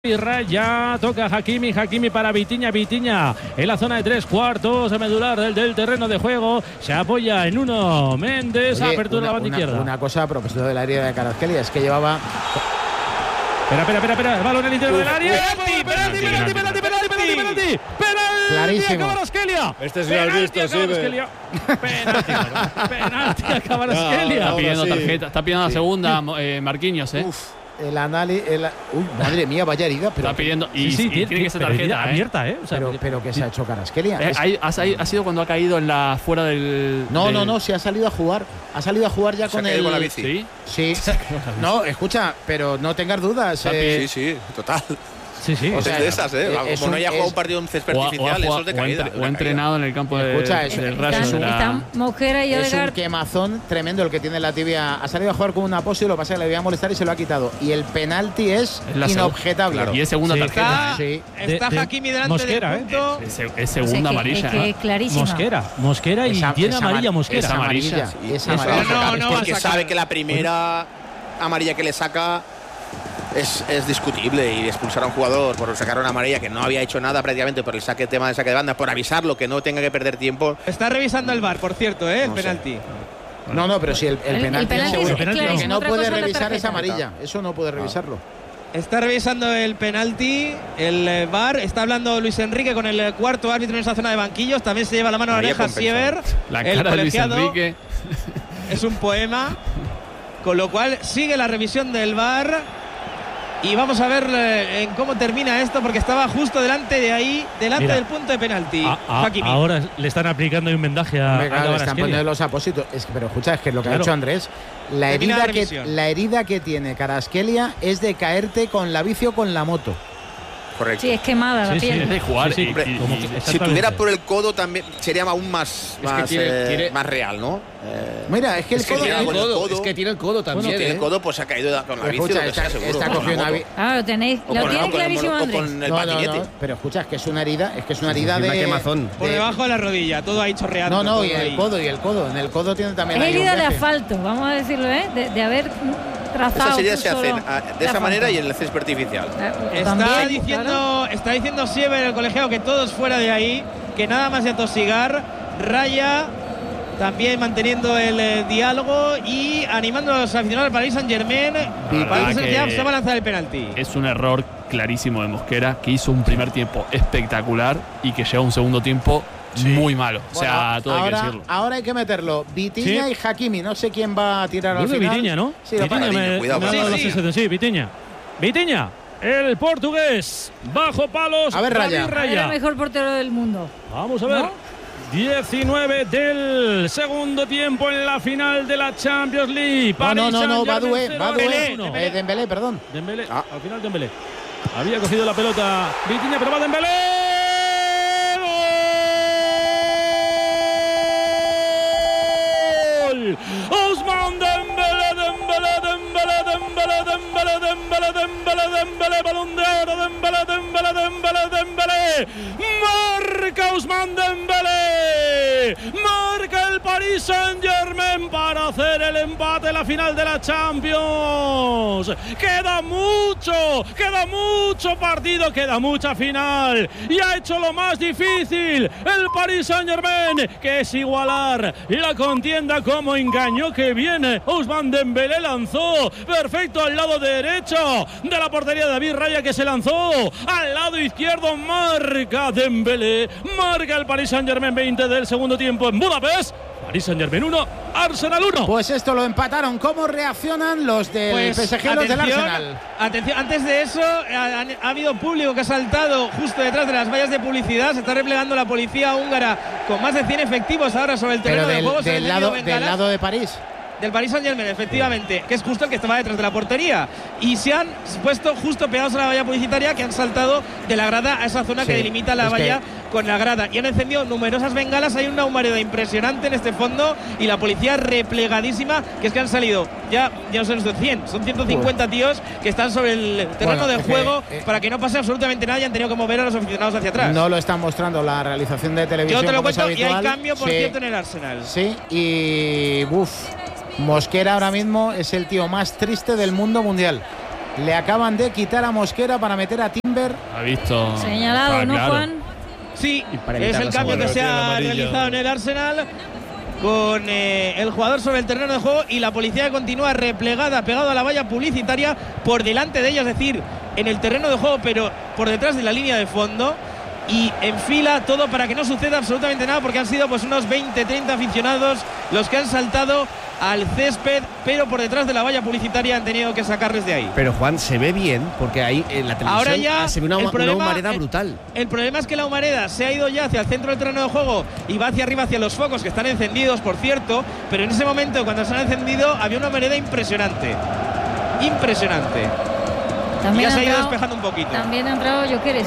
Ya toca Hakimi para Vitinha en la zona de 3/4 medular del terreno de juego, se apoya en uno Méndez. Oye, apertura de la banda izquierda. Una cosa a propósito de la herida de Kvaratskhelia es que llevaba... Espera, el balón en el interior del área. ¡Penalti! Clarísimo. A Kvaratskhelia. Este sí lo has visto, sí. Penalti a Kvaratskhelia. Está pidiendo tarjeta, está pidiendo la segunda, Marquinhos, El análisis. Uy, madre mía, vaya herida. Pero está pidiendo. Sí, tiene que ser tarjeta. Abierta, O sea, pero que se ha hecho Kvaratskhelia. Ha sido cuando ha caído en la fuera del. No, sí ha salido a jugar. Ha salido a jugar ya con el. Con la bici. Sí. No, escucha, pero no tengas dudas. Sí, total. Sí. O sea, es de esas, Como no haya jugado un partido en césped artificial, eso es de caída. O ha entrenado en el campo del Rayo. Está Mosquera y es un Odegaard. quemazón tremendo el que tiene la tibia. Ha salido a jugar con un apósito, lo que pasa es que le iba a molestar y se lo ha quitado. Y el penalti es inobjetable. Claro. Y es segunda tarjeta. Está Hakimi delante Mosquera, del punto. Es segunda amarilla. Es que es clarísima. Mosquera y tiene amarilla Mosquera. Es amarilla. No, porque sabe que la primera amarilla que le saca es discutible, y expulsar a un jugador por sacar una amarilla que no había hecho nada prácticamente por el tema de saque de banda, por avisarlo, que no tenga que perder tiempo. Está revisando el VAR, por cierto, el penalti. No, pero si el penalti es seguro. clarísimo. Que no Otra puede cosa es la revisar esa tarjeta. amarilla. Eso no puede revisarlo. Está revisando el penalti, el VAR. Está hablando Luis Enrique con el cuarto árbitro en esa zona de banquillos. También se lleva la mano a la oreja Siever. La el cara de Luis colegiado. Enrique. Es un poema. Con lo cual sigue la revisión del VAR. Y vamos a ver en cómo termina esto, porque estaba justo delante del punto de penalti. Ahora le están aplicando un vendaje a Le están Kvaratskhelia. poniendo los apósitos. Pero escucha, es que lo que ha hecho Andrés, la herida que tiene Kvaratskhelia es de caerte con la bici o con la moto. Correcto. Sí, es quemada la piel. Es de jugar. Si tuviera por el codo también sería aún más real, ¿no? Mira, es que el codo. Es que tiene el codo también. Bueno, tiene el codo, pues ha caído con la bici. Escucha, seguro. está cogiendo una bici. Lo tiene clarísimo, Andrés. Con el patinete. No, pero escucha, es que es una herida, de quemazón. Por debajo de la rodilla, todo ahí chorreando. No, y el codo. En el codo tiene también. Es herida de asfalto, vamos a decirlo, de haber trazado. Esas heridas se hacen de esa manera y en el césped artificial. Está diciendo Siever, el colegiado, que todos fuera de ahí, que nada más de atosigar. Raya también manteniendo el diálogo y animando a los aficionados del Paris Saint-Germain. Parece que ya se va a lanzar el penalti. Es un error clarísimo de Mosquera, que hizo un primer tiempo espectacular y que lleva un segundo tiempo muy malo. O sea, todo hay que decirlo. Ahora hay que meterlo. Vitinha y Hakimi. No sé quién va a tirar al final. Vitinha, ¿no? Sí, Vitinha. Vitinha, el portugués, bajo palos. A ver, Raya. El mejor portero del mundo. Vamos a ver. ¿No? 19 del segundo tiempo en la final de la Champions League. No, Badoué, Dembélé, perdón. Dembélé, al final Dembélé. Había cogido la pelota Vitinha, pero va Dembélé. Ousmane Dembélé, balón de oro, Dembélé, marca Ousmane Dembélé, marca el Paris Saint-Germain para hacer el empate en la final de la Champions. Queda mucho partido, queda mucha final, y ha hecho lo más difícil el Paris Saint-Germain, que es igualar la contienda. Como engañó que viene Ousmane Dembélé, lanzó perfecto al lado derecho de la portería de David Raya, que se lanzó al lado izquierdo. Marca Dembélé, marca el Paris Saint-Germain. 20 del segundo tiempo en Budapest. Paris Saint-Germain 1, Arsenal 1. Pues esto lo empataron. ¿Cómo reaccionan los del PSG, los del Arsenal? Atención, antes de eso ha habido público que ha saltado justo detrás de las vallas de publicidad. Se está replegando la policía húngara con más de 100 efectivos ahora sobre el terreno de juego. Del lado de París. Del Paris Saint-Germain, efectivamente, que es justo el que estaba detrás de la portería. Y se han puesto justo pegados a la valla publicitaria, que han saltado de la grada a esa zona que delimita la valla con la grada. Y han encendido numerosas bengalas. Hay una humareda impresionante en este fondo y la policía replegadísima, que es que han salido ya no son 100, son 150 tíos que están sobre el terreno de juego para que no pase absolutamente nada y han tenido que mover a los aficionados hacia atrás. No lo están mostrando la realización de televisión. Yo te lo cuento, y hay cambio, por cierto, en el Arsenal. Sí, y Mosquera ahora mismo es el tío más triste del mundo mundial. Le acaban de quitar a Mosquera para meter a Timber. Ha visto. Señalado, ¿no, claro. Juan? Sí, es el cambio que se ha realizado en el Arsenal con el jugador sobre el terreno de juego y la policía continúa replegada, pegado a la valla publicitaria por delante de ellos, es decir, en el terreno de juego, pero por detrás de la línea de fondo. Y en fila todo para que no suceda absolutamente nada, porque han sido pues unos 20-30 aficionados los que han saltado al césped, pero por detrás de la valla publicitaria han tenido que sacarles de ahí. Pero Juan, se ve bien, porque ahí en la televisión ahora ya se ve una humareda brutal. El problema es que la humareda se ha ido ya hacia el centro del terreno de juego y va hacia arriba, hacia los focos, que están encendidos, por cierto, pero en ese momento, cuando se han encendido, había una humareda impresionante. Impresionante. También ya se ha ido entrado, despejando un poquito. También ha entrado Gyökeres.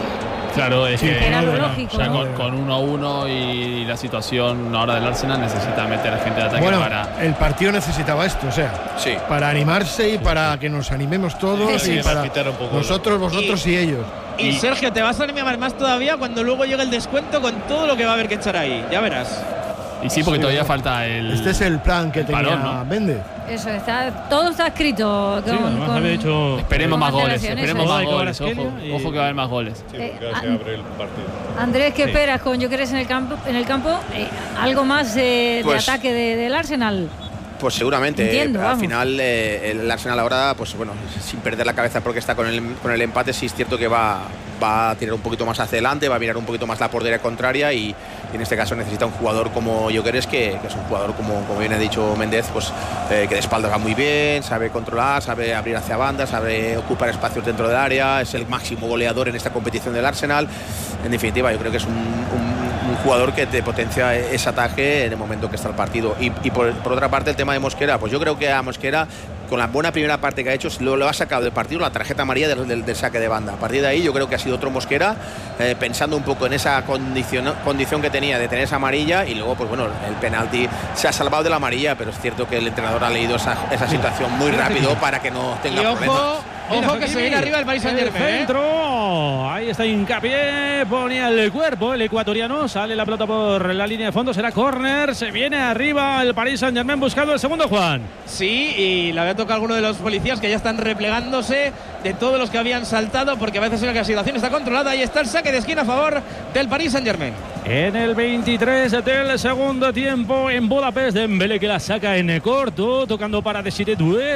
Claro, es que era lo lógico. ya con 1-1 y la situación ahora del Arsenal necesita meter gente de ataque el partido necesitaba esto, o sea, para animarse y para que nos animemos todos y para nosotros, vosotros y ellos. Y Sergio, te vas a animar más todavía cuando luego llegue el descuento con todo lo que va a haber que echar ahí, ya verás. Y sí, porque todavía falta el. Este es el plan que tenía parón, ¿no? Méndez. Eso todo está escrito. Esperemos más goles. Esperemos más goles. Ojo que va a haber más goles. Sí, porque se abre el partido. Andrés, ¿qué esperas con Gyökeres en el campo? ¿Algo más de ataque del Arsenal? Pues seguramente. Entiendo, al final el Arsenal ahora, pues bueno, sin perder la cabeza porque está con el empate, sí es cierto que va a tirar un poquito más hacia adelante, va a mirar un poquito más la portería contraria y en este caso necesita un jugador como Gyökeres, que es un jugador, como bien ha dicho Méndez, pues que de espaldas va muy bien, sabe controlar, sabe abrir hacia banda, sabe ocupar espacios dentro del área, es el máximo goleador en esta competición del Arsenal. En definitiva, yo creo que es un jugador que te potencia ese ataque en el momento que está el partido. Y por otra parte, el tema de Mosquera, pues yo creo que a Mosquera, con la buena primera parte que ha hecho, lo ha sacado del partido la tarjeta amarilla del saque de banda. A partir de ahí yo creo que ha sido otro Mosquera, pensando un poco en esa condición que tenía de tener esa amarilla, y luego pues bueno, el penalti se ha salvado de la amarilla, pero es cierto que el entrenador ha leído esa situación muy rápido para que no tenga problemas. Ojo que se viene arriba el Paris Saint-Germain. Centro, ahí está Hincapié, ponía el cuerpo el ecuatoriano, sale la pelota por la línea de fondo, será córner, se viene arriba el Paris Saint-Germain buscando el segundo, Juan. Sí, y le había tocado a alguno de los policías que ya están replegándose de todos los que habían saltado, porque a veces en la situación está controlada. Ahí está el saque de esquina a favor del Paris Saint-Germain. En el 23 del segundo tiempo en Budapest, Dembélé que la saca en corto, tocando para Desiré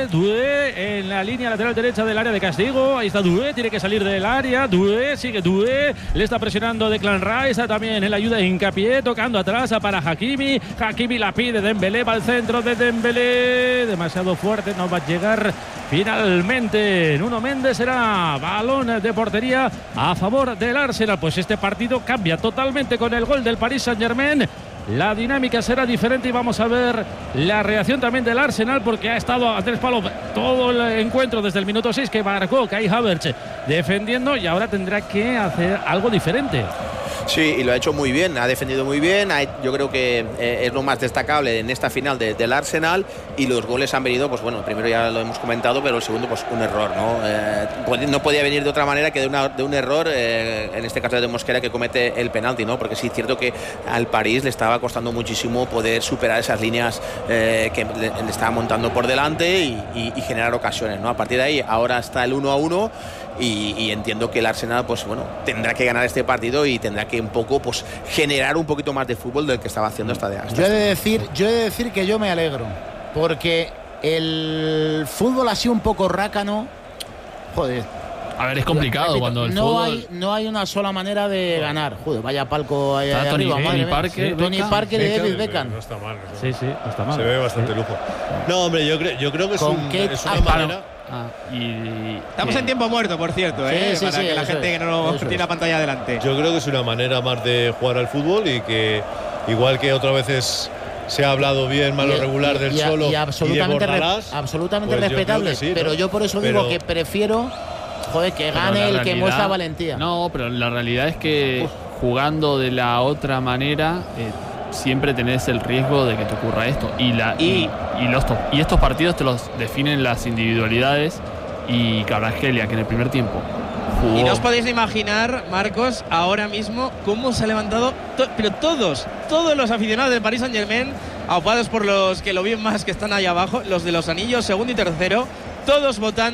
Doué en la línea lateral derecha del área de castigo. Ahí está Doué, tiene que salir del área. Sigue Doué, le está presionando Declan Rice, también en la ayuda de Hincapié, tocando atrás para Hakimi. Hakimi la pide, Dembélé va al centro de Dembélé, demasiado fuerte, no va a llegar finalmente. Nuno Méndez, será balón de portería a favor del Arsenal. Pues este partido cambia totalmente con el gol del Paris Saint-Germain. La dinámica será diferente y vamos a ver la reacción también del Arsenal, porque ha estado a tres palos todo el encuentro desde el minuto 6 que marcó Kai Havertz defendiendo, y ahora tendrá que hacer algo diferente. Sí, y lo ha hecho muy bien, ha defendido muy bien. Yo creo que es lo más destacable en esta final del Arsenal, y los goles han venido, pues bueno, el primero ya lo hemos comentado, pero el segundo pues un error, ¿no? No podía venir de otra manera que de un error, en este caso de Mosquera, que comete el penalti, ¿no? Porque sí es cierto que al París le estaba costando muchísimo poder superar esas líneas que le estaba montando por delante y generar ocasiones, ¿no? A partir de ahí ahora está el 1-1 y entiendo que el Arsenal pues bueno, tendrá que ganar este partido y tendrá que un poco pues generar un poquito más de fútbol del que estaba haciendo hasta yo he de decir que yo me alegro, porque el fútbol ha sido un poco rácano. Joder, a ver, es complicado cuando el fútbol... No hay una sola manera de ganar. Joder, vaya palco ahí arriba. Tony Parker y David Beckham. No está mal. Sí, no está mal. Se ve bastante lujo. No, hombre, yo creo que es una manera... Estamos en tiempo muerto, por cierto, para que la gente que no tiene la pantalla delante. Yo creo que es una manera más de jugar al fútbol, y que igual que otras veces se ha hablado bien, malo, regular del Cholo y de Bordalás, absolutamente pues respetable, sí, pero ¿no? yo por eso digo que prefiero que gane el que muestra valentía. No, pero la realidad es que jugando de la otra manera siempre tenés el riesgo de que te ocurra esto, y estos partidos te los definen las individualidades, y Kvaratskhelia, que en el primer tiempo jugó. Y no os podéis imaginar, Marcos, ahora mismo cómo se ha levantado pero todos los aficionados del Paris Saint-Germain, aupados por los que lo ven más, que están ahí abajo, los de los anillos segundo y tercero, todos votando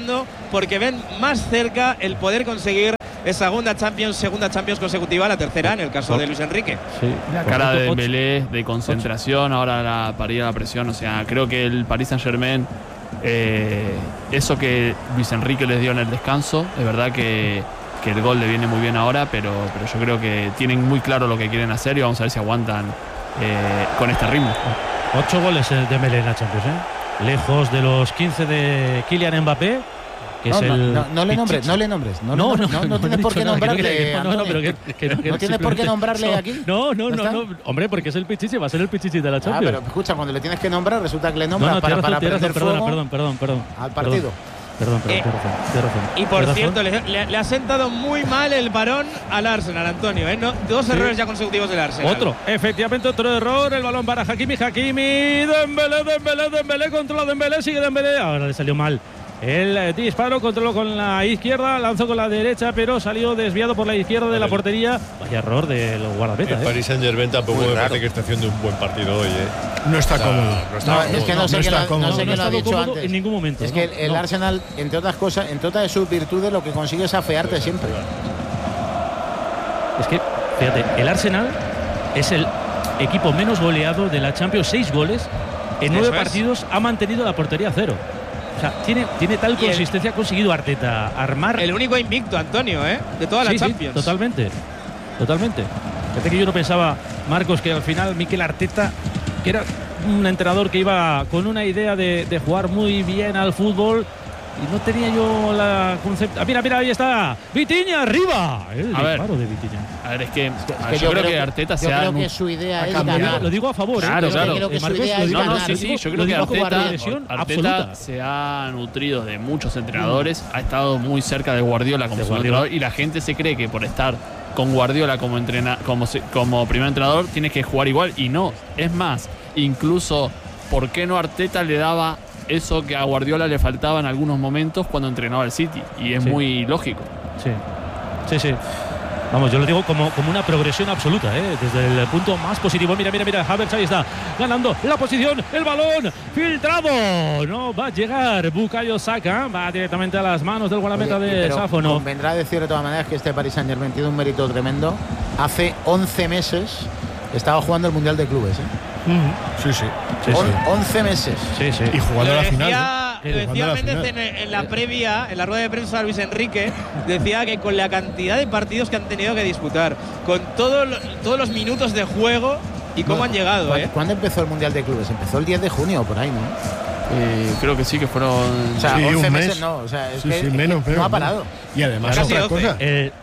porque ven más cerca el poder conseguir esa segunda Champions consecutiva, la tercera en el caso de Luis Enrique. Sí, la cara de Dembélé, de concentración, ahora para ir a la presión. O sea, creo que el Paris Saint-Germain, eso que Luis Enrique les dio en el descanso, es verdad que el gol le viene muy bien ahora, pero yo creo que tienen muy claro lo que quieren hacer y vamos a ver si aguantan con este ritmo. 8 goles de Dembélé en la Champions, lejos de los 15 de Kylian Mbappé. No le nombres. No tienes por qué nombrarle. No tienes por qué nombrarle aquí. No. Hombre, porque es el Pichichi, va a ser el Pichichi de la Champions. Pero escucha, cuando le tienes que nombrar, resulta que le nombras para prender fuego. Perdón. Al partido. Perdón. Y por cierto, le ha sentado muy mal el varón al Arsenal, Antonio. Dos errores ya consecutivos del Arsenal. Efectivamente, otro error. El balón para Hakimi. Dembélé, controla Dembélé, sigue Dembélé. Ahora le salió mal el disparo, controló con la izquierda, lanzó con la derecha, pero salió desviado por la izquierda de la portería. Vaya error del guardameta. El Paris Saint-Germain tampoco me parece que está haciendo un buen partido hoy. No está cómodo. Es que no sé qué lo ha dicho antes. En ningún momento. Es que el Arsenal, entre otras cosas, entre otras de sus virtudes, lo que consigue es afearte siempre. Es que, fíjate, el Arsenal es el equipo menos goleado de la Champions. 6 goles en 9 partidos, ha mantenido la portería a 0. O sea, tiene tal consistencia, ha conseguido Arteta armar. El único invicto, Antonio, de toda la Champions. Sí, totalmente. Fíjate que yo no pensaba, Marcos, que al final Mikel Arteta, que era un entrenador que iba con una idea de jugar muy bien al fútbol, y no tenía yo la concepto. Mira, ahí está. Vitinha arriba. El disparo de Vitinha. A ver, es que yo creo que Arteta se ha. Yo creo que su idea es ganar. Lo digo a favor. Claro. Yo creo que su idea es ganar. Sí, yo creo que Arteta se ha nutrido de muchos entrenadores. Ha estado muy cerca de Guardiola como entrenador. Y la gente se cree que por estar con Guardiola como primer entrenador tienes que jugar igual. Y no. Es más, incluso, ¿por qué no Arteta le daba eso que a Guardiola le faltaba en algunos momentos cuando entrenaba el City? Y es muy lógico. Sí. Vamos, yo lo digo como una progresión absoluta, desde el punto más positivo. Mira, Havertz ahí está, ganando la posición, el balón filtrado. No va a llegar Bukayo Saka, va directamente a las manos del guardameta de Sáfono. Convendrá decir de todas maneras que este Paris Saint-Germain tiene un mérito tremendo. Hace 11 meses estaba jugando el Mundial de Clubes. Sí. 11 meses. Sí. Y jugando la final. Lo decía Méndez en la previa, en la rueda de prensa de Luis Enrique, decía que con la cantidad de partidos que han tenido que disputar, con todos los minutos de juego y cómo han llegado. ¿Cuándo empezó el Mundial de Clubes? Empezó el 10 de junio, por ahí, ¿no? Creo que sí, que furon. O sea, 11 meses no. O sea, es que menos, no ha parado. Y además, otra cosa.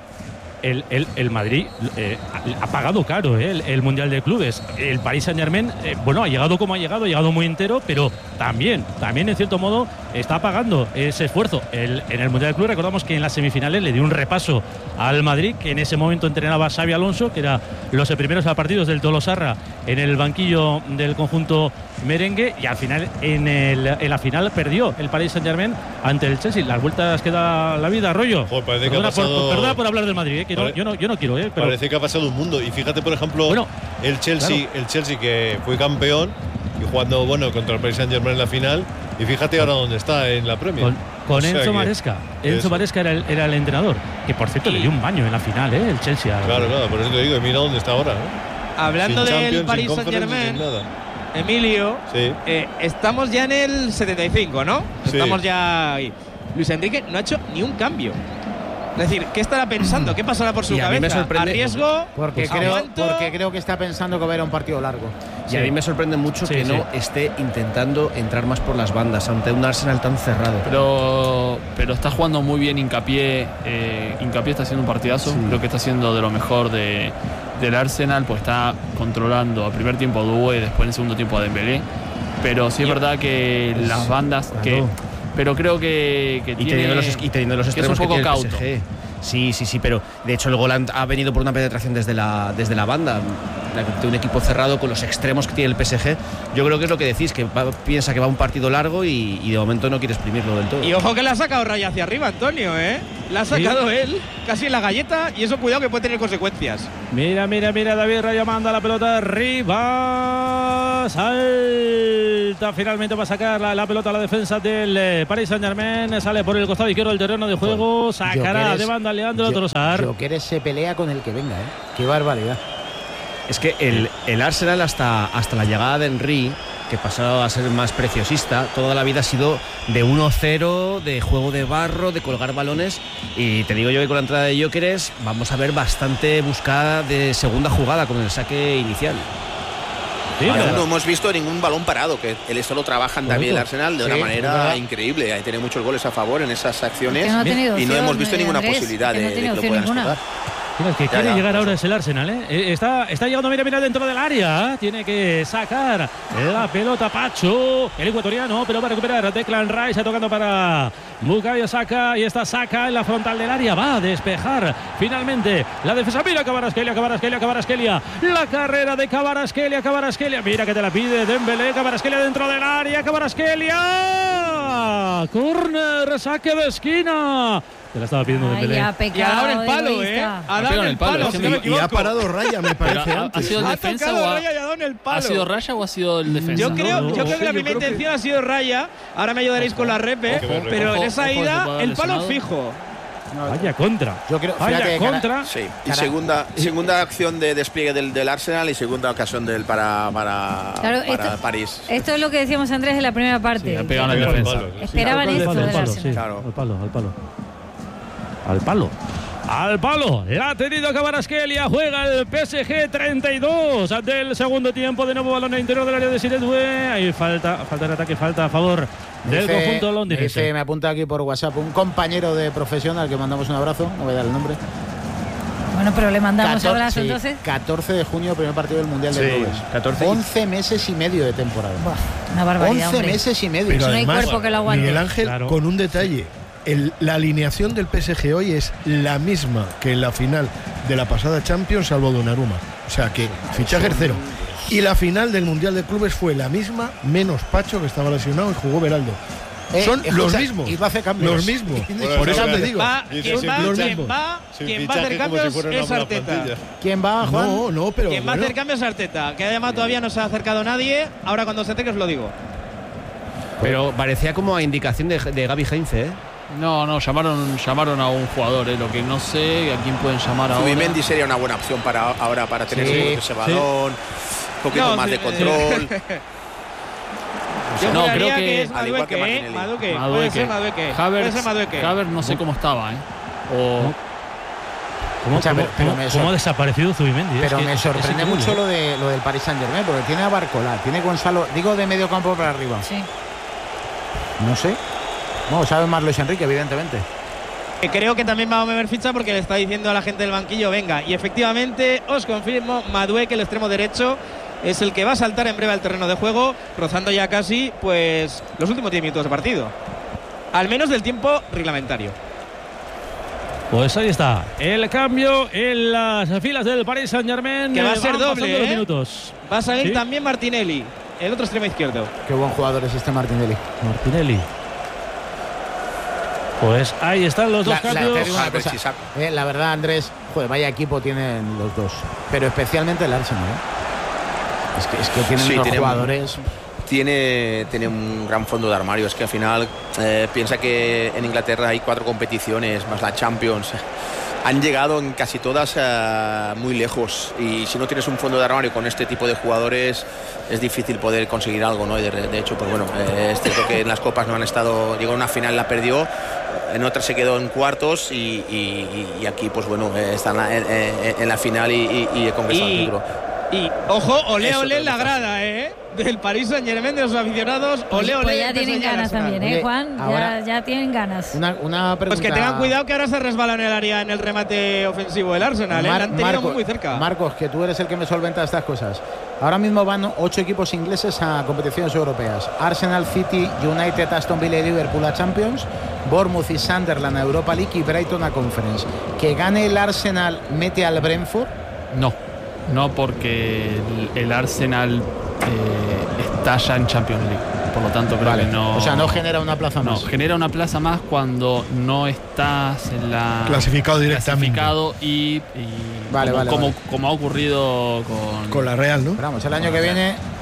El Madrid ha pagado caro el Mundial de Clubes. El Paris Saint-Germain, ha llegado como ha llegado muy entero, pero también en cierto modo está pagando ese esfuerzo. En el Mundial de Clubes recordamos que en las semifinales le dio un repaso al Madrid, que en ese momento entrenaba Xabi Alonso, que era los primeros partidos del Tolosarra en el banquillo del conjunto merengue, y al final en la final perdió el Paris Saint-Germain ante el Chelsea. Las vueltas que da la vida, Rollo. Perdona por hablar del Madrid, que yo no quiero. Pero parece que ha pasado un mundo. Y fíjate, por ejemplo, el Chelsea que fue campeón y jugando contra el Paris Saint-Germain en la final. Y fíjate ahora dónde está en la Premier. Con Enzo Maresca. Enzo Maresca era el entrenador. Que por cierto le dio un baño en la final, el Chelsea. Claro, por eso te digo, mira dónde está ahora. Hablando del Paris Saint-Germain, Emilio, estamos ya en el 75, ¿no? Sí. Estamos ya ahí. Luis Enrique no ha hecho ni un cambio. Es decir, ¿qué estará pensando? ¿Qué pasará por su cabeza? ¿Arriesgo? Porque creo que está pensando que va a ir a un partido largo. Y a mí me sorprende mucho que no esté intentando entrar más por las bandas ante un Arsenal tan cerrado. Pero está jugando muy bien Hincapié. Hincapié está haciendo un partidazo. Creo que está haciendo de lo mejor del Arsenal, pues está controlando a primer tiempo a Doué, después en el segundo tiempo a Dembélé. Pero sí es verdad que las bandas pero creo que teniendo los extremos, que es un poco cauto. Sí, pero de hecho el gol ha venido por una penetración desde la banda de un equipo cerrado con los extremos que tiene el PSG. Yo creo que es lo que decís, que piensa que va un partido largo y de momento no quiere exprimirlo del todo. Y ojo que le ha sacado Raya hacia arriba, Antonio, la ha sacado él casi en la galleta, y eso cuidado que puede tener consecuencias. Mira, David Raya manda la pelota arriba. salta finalmente va a sacar la pelota a la defensa del Paris Saint-Germain, sale por el costado izquierdo del terreno de juego, sacará de banda Leandro Trossard. Gyökeres se pelea con el que venga, qué barbaridad. Es que el Arsenal hasta la llegada de Henry, que pasó a ser más preciosista, toda la vida ha sido de 1-0, de juego de barro, de colgar balones, y te digo yo que con la entrada de Gyökeres vamos a ver bastante buscada de segunda jugada con el saque inicial. Sí, no hemos visto ningún balón parado, que esto lo trabajan también el Arsenal de una manera increíble. Tiene muchos goles a favor en esas acciones y no hemos visto ninguna posibilidad de que lo puedan explotar. Mira, el que quiere llegar ahora es el Arsenal, Está llegando, mira, dentro del área. Tiene que sacar la pelota Pacho, el ecuatoriano, pero va a recuperar Declan Rice, tocando para Bukayo Saka. Y está Saka en la frontal del área. Va a despejar finalmente la defensa. Mira, Kvaratskhelia. La carrera de Kvaratskhelia. Mira que te la pide Dembélé. Kvaratskhelia dentro del área. Kvaratskhelia. Corner, saque de esquina. Te la estaba pidiendo Dembélé. Y ha dado en el palo, Ha dado en el palo. Y ha parado Raya, me parece. ¿Ha sido el defensa ¿Ha sido Raya o ha sido el defensa? Yo creo que la primera intención ha sido Raya. Ahora me ayudaréis con la repe. Pero en esa ida, el palo fijo. Vaya contra. Yo creo, vaya contra. Sí. Y segunda acción de despliegue del Arsenal y segunda ocasión para París. Esto es lo que decíamos, Andrés, en la primera parte. Sí, ha pegado en el defensa. Esperaban esto del Arsenal. Claro. Al palo, la ha tenido Kvaratskhelia, juega el PSG 32 del segundo tiempo, de nuevo balón en el interior del área de Siredue, ahí falta de ataque, falta a favor del conjunto londinense. Me apunta aquí por WhatsApp un compañero de profesión al que mandamos un abrazo, no voy a dar el nombre. Bueno, pero le mandamos abrazo entonces. 14 de junio, primer partido del Mundial de Clubes. 11 meses y medio de temporada. Buah, una barbaridad. 11 meses y medio. Pero no hay cuerpo que lo aguante. Miguel Ángel, con un detalle. La alineación del PSG hoy es la misma que en la final de la pasada Champions, salvo Donnarumma. O sea que fichaje cero. Y la final del Mundial de Clubes fue la misma, menos Pacho, que estaba lesionado, y jugó Beraldo. Son los mismos. Y va a hacer cambios. Los mismos. Por eso te digo. Quien va a hacer cambios es Arteta. ¿Quién va, Juan? No, pero quien va a hacer cambios es Arteta. Que además todavía no se ha acercado nadie. Ahora cuando se acerque os lo digo. Pero parecía como a indicación de Gaby Heinze, No, llamaron a un jugador, lo que no sé a quién pueden llamar ahora. Zubimendi sería una buena opción para tener ese balón, un poquito más de control. Yo creo que es Madueke, Madueke. Puede ser Madueke. Havertz no sé cómo estaba, ¿Cómo ha desaparecido Zubimendi? Pero me sorprende mucho lo del Paris Saint-Germain, porque tiene a Barcola, tiene Gonzalo, digo de medio campo para arriba. Sí. No sé. No, sabe más Luis Enrique, evidentemente. Creo que también va a mover ficha porque le está diciendo a la gente del banquillo, venga. Y efectivamente, os confirmo, Madueke, el extremo derecho, es el que va a saltar en breve al terreno de juego, rozando ya casi pues los últimos 10 minutos de partido. Al menos del tiempo reglamentario. Pues ahí está, el cambio en las filas del Paris Saint-Germain. Que va a ser doble, los minutos. Va a salir también Martinelli, el otro extremo izquierdo. Qué buen jugador es este Martinelli. Pues ahí están los dos cambios. La verdad, Andrés, vaya equipo tienen los dos, pero especialmente el Arsenal. Es que tienen unos jugadores. Tiene un gran fondo de armario. Es que al final piensa que en Inglaterra hay 4 competiciones más la Champions. Han llegado en casi todas muy lejos, y si no tienes un fondo de armario con este tipo de jugadores es difícil poder conseguir algo, ¿no? Y de hecho, pues bueno, es cierto que en las copas no han estado, llegó a una final, la perdió, en otra se quedó en cuartos y aquí pues bueno, están en la final y conquistado el título. Y ojo, olé la grada, del Paris Saint-Germain, de los aficionados. Olé. Pues ya tienen ganas también, Juan. Ya tienen ganas. Una pregunta. Pues que tengan cuidado, que ahora se resbalan en el área en el remate ofensivo del Arsenal. La han tenido muy cerca. Marcos, que tú eres el que me solventa estas cosas. Ahora mismo van 8 equipos ingleses a competiciones europeas. Arsenal, City, United, Aston Villa y Liverpool a Champions. Bournemouth y Sunderland a Europa League y Brighton a Conference. Que gane el Arsenal, mete al Brentford. No, porque el Arsenal está ya en Champions League. Por lo tanto, creo que no. O sea, no genera una plaza más. No, genera una plaza más cuando no estás en la. Clasificado directamente. Y como ha ocurrido con la Real, ¿no? Pero vamos, el año que viene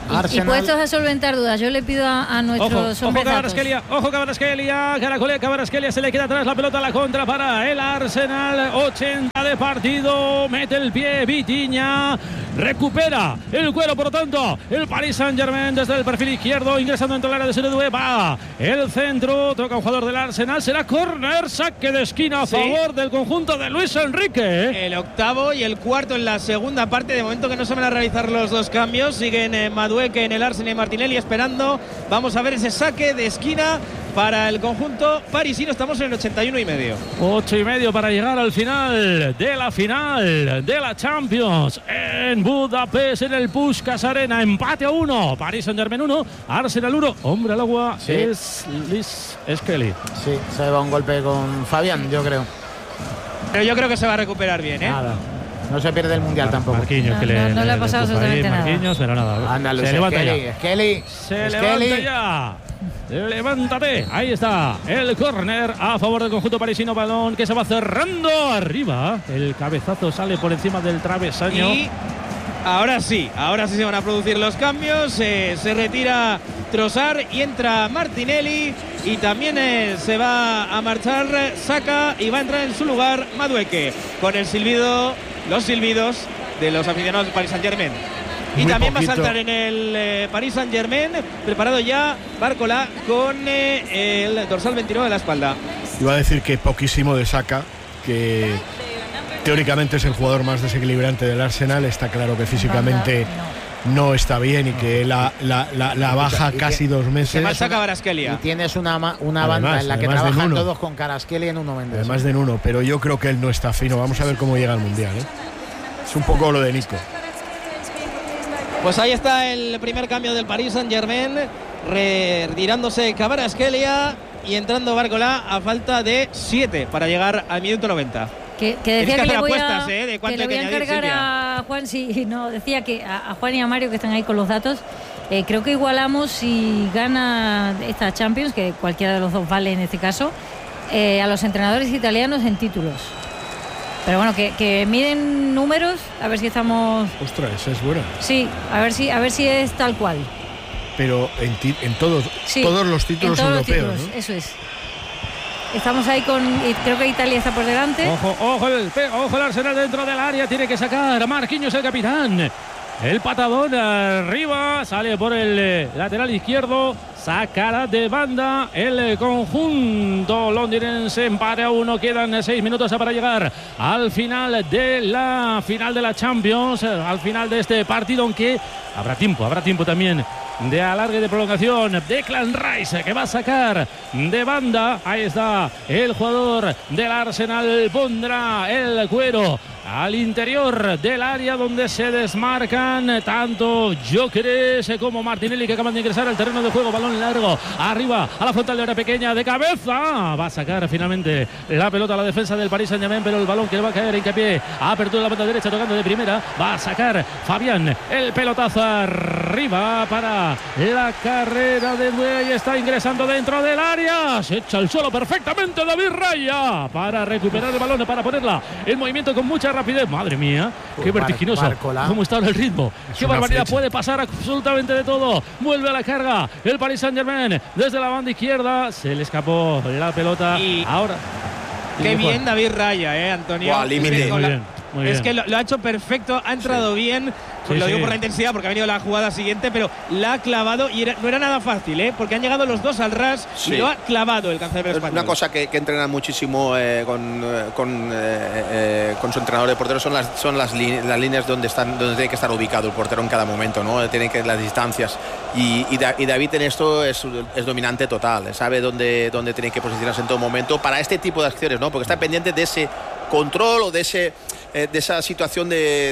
Y puestos a solventar dudas, yo le pido a nuestros ojo Kvaratskhelia, Kvaratskhelia se le queda atrás la pelota a la contra para el Arsenal. 80 de partido, mete el pie Vitinha, recupera el cuero, por lo tanto el Paris Saint-Germain desde el perfil izquierdo, ingresando dentro del área de Seredue, va el centro, toca un jugador del Arsenal, será córner, saque de esquina a favor del conjunto de Luis Enrique. El octavo y el cuarto en la segunda parte, de momento que no se van a realizar los dos cambios, siguen Madueke en el Arsenal y Martinelli esperando. Vamos a ver ese saque de esquina para el conjunto parisino. Estamos en el 81,5. 8,5 para llegar al final de la Champions en Budapest, en el Puskás Arena. Empate a 1, Paris Saint-Germain 1, Arsenal 1. Hombre al agua es Luis Skelly. Sí, se va un golpe con Fabián, yo creo. Pero yo creo que se va a recuperar bien, ¿eh? Nada. No se pierde el mundial tampoco. Marquinhos, no le ha pasado absolutamente nada. Marquinhos, pero nada. Ándale, se levanta ya. Skelly. Se levanta ya. Levántate. Ahí está el córner a favor del conjunto parisino. Balón que se va cerrando arriba. El cabezazo sale por encima del travesaño. Y ahora sí se van a producir los cambios. Se retira Trossard y entra Martinelli. Y también se va a marchar Saka y va a entrar en su lugar Madueke. Con el silbido, los silbidos de los aficionados del Paris Saint-Germain. Y también va a saltar en el Paris Saint-Germain, preparado ya Barcola con el dorsal 29 de la espalda. Iba a decir que poquísimo de Saka, que teóricamente es el jugador más desequilibrante del Arsenal. Está claro que físicamente no está bien y que la baja casi 2 meses. Se marcha Kvaratskhelia. Y tienes una banda en la que trabajan todos con Kvaratskhelia en Nuno Mendes. Además de Nuno, pero yo creo que él no está fino. Vamos a ver cómo llega al Mundial, ¿eh? Es un poco lo de Nico. Pues ahí está el primer cambio del Paris Saint-Germain, retirándose Kvaratskhelia y entrando Barcola a falta de 7 para llegar al minuto 90. Que decía que le voy apuestas, de cuánto que le voy a encargar a Juan, decía que a Juan y a Mario, que están ahí con los datos, creo que igualamos si gana esta Champions, que cualquiera de los dos vale en este caso, a los entrenadores italianos en títulos. Pero bueno, que miden números, a ver si estamos. Ostras, esa es buena. Sí, a ver si es tal cual. Pero en todos los títulos en todos europeos, los títulos, ¿no? Eso es. Estamos ahí creo que Italia está por delante. Ojo el Arsenal dentro del área, tiene que sacar Marquinhos, el capitán. El patadón arriba, sale por el lateral izquierdo, sacará de banda el conjunto londinense. Empate a 1, quedan 6 minutos para llegar al final de la Champions, al final de este partido, aunque habrá tiempo también de alargue, de prolongación. Declan Rice, que va a sacar de banda. Ahí está el jugador del Arsenal, pondrá el cuero al interior del área, donde se desmarcan tanto Gyökeres como Martinelli, que acaban de ingresar al terreno de juego. Balón largo arriba a la frontal de área pequeña, de cabeza va a sacar finalmente la pelota a la defensa del Paris Saint-Germain, pero el balón que le va a caer, hincapié, apertura de la banda derecha, tocando de primera, va a sacar Fabián el pelotazo arriba para la carrera de Duey. Está ingresando dentro del área, se echa el suelo perfectamente David Raya para recuperar el balón, para ponerla en movimiento con mucha rapidez. Madre mía, qué vertiginoso. ¿Cómo está ahora el ritmo? Qué barbaridad, puede pasar absolutamente de todo. Vuelve a la carga el Paris Saint-Germain desde la banda izquierda. Se le escapó la pelota. Y ahora. Qué bien David Raya, Antonio. Wow, límite. Muy bien. Es que lo ha hecho perfecto, ha entrado bien. Lo digo por la intensidad, porque ha venido la jugada siguiente, pero la ha clavado y no era nada fácil, porque han llegado los dos al ras y lo ha clavado el cancerbero español. Una cosa que entrenan muchísimo con su entrenador de portero son las líneas donde tiene que estar ubicado el portero en cada momento, ¿no? Tienen que las distancias. Y David en esto es dominante total, sabe dónde tiene que posicionarse en todo momento para este tipo de acciones, ¿no? Porque está pendiente de ese control o de esa situación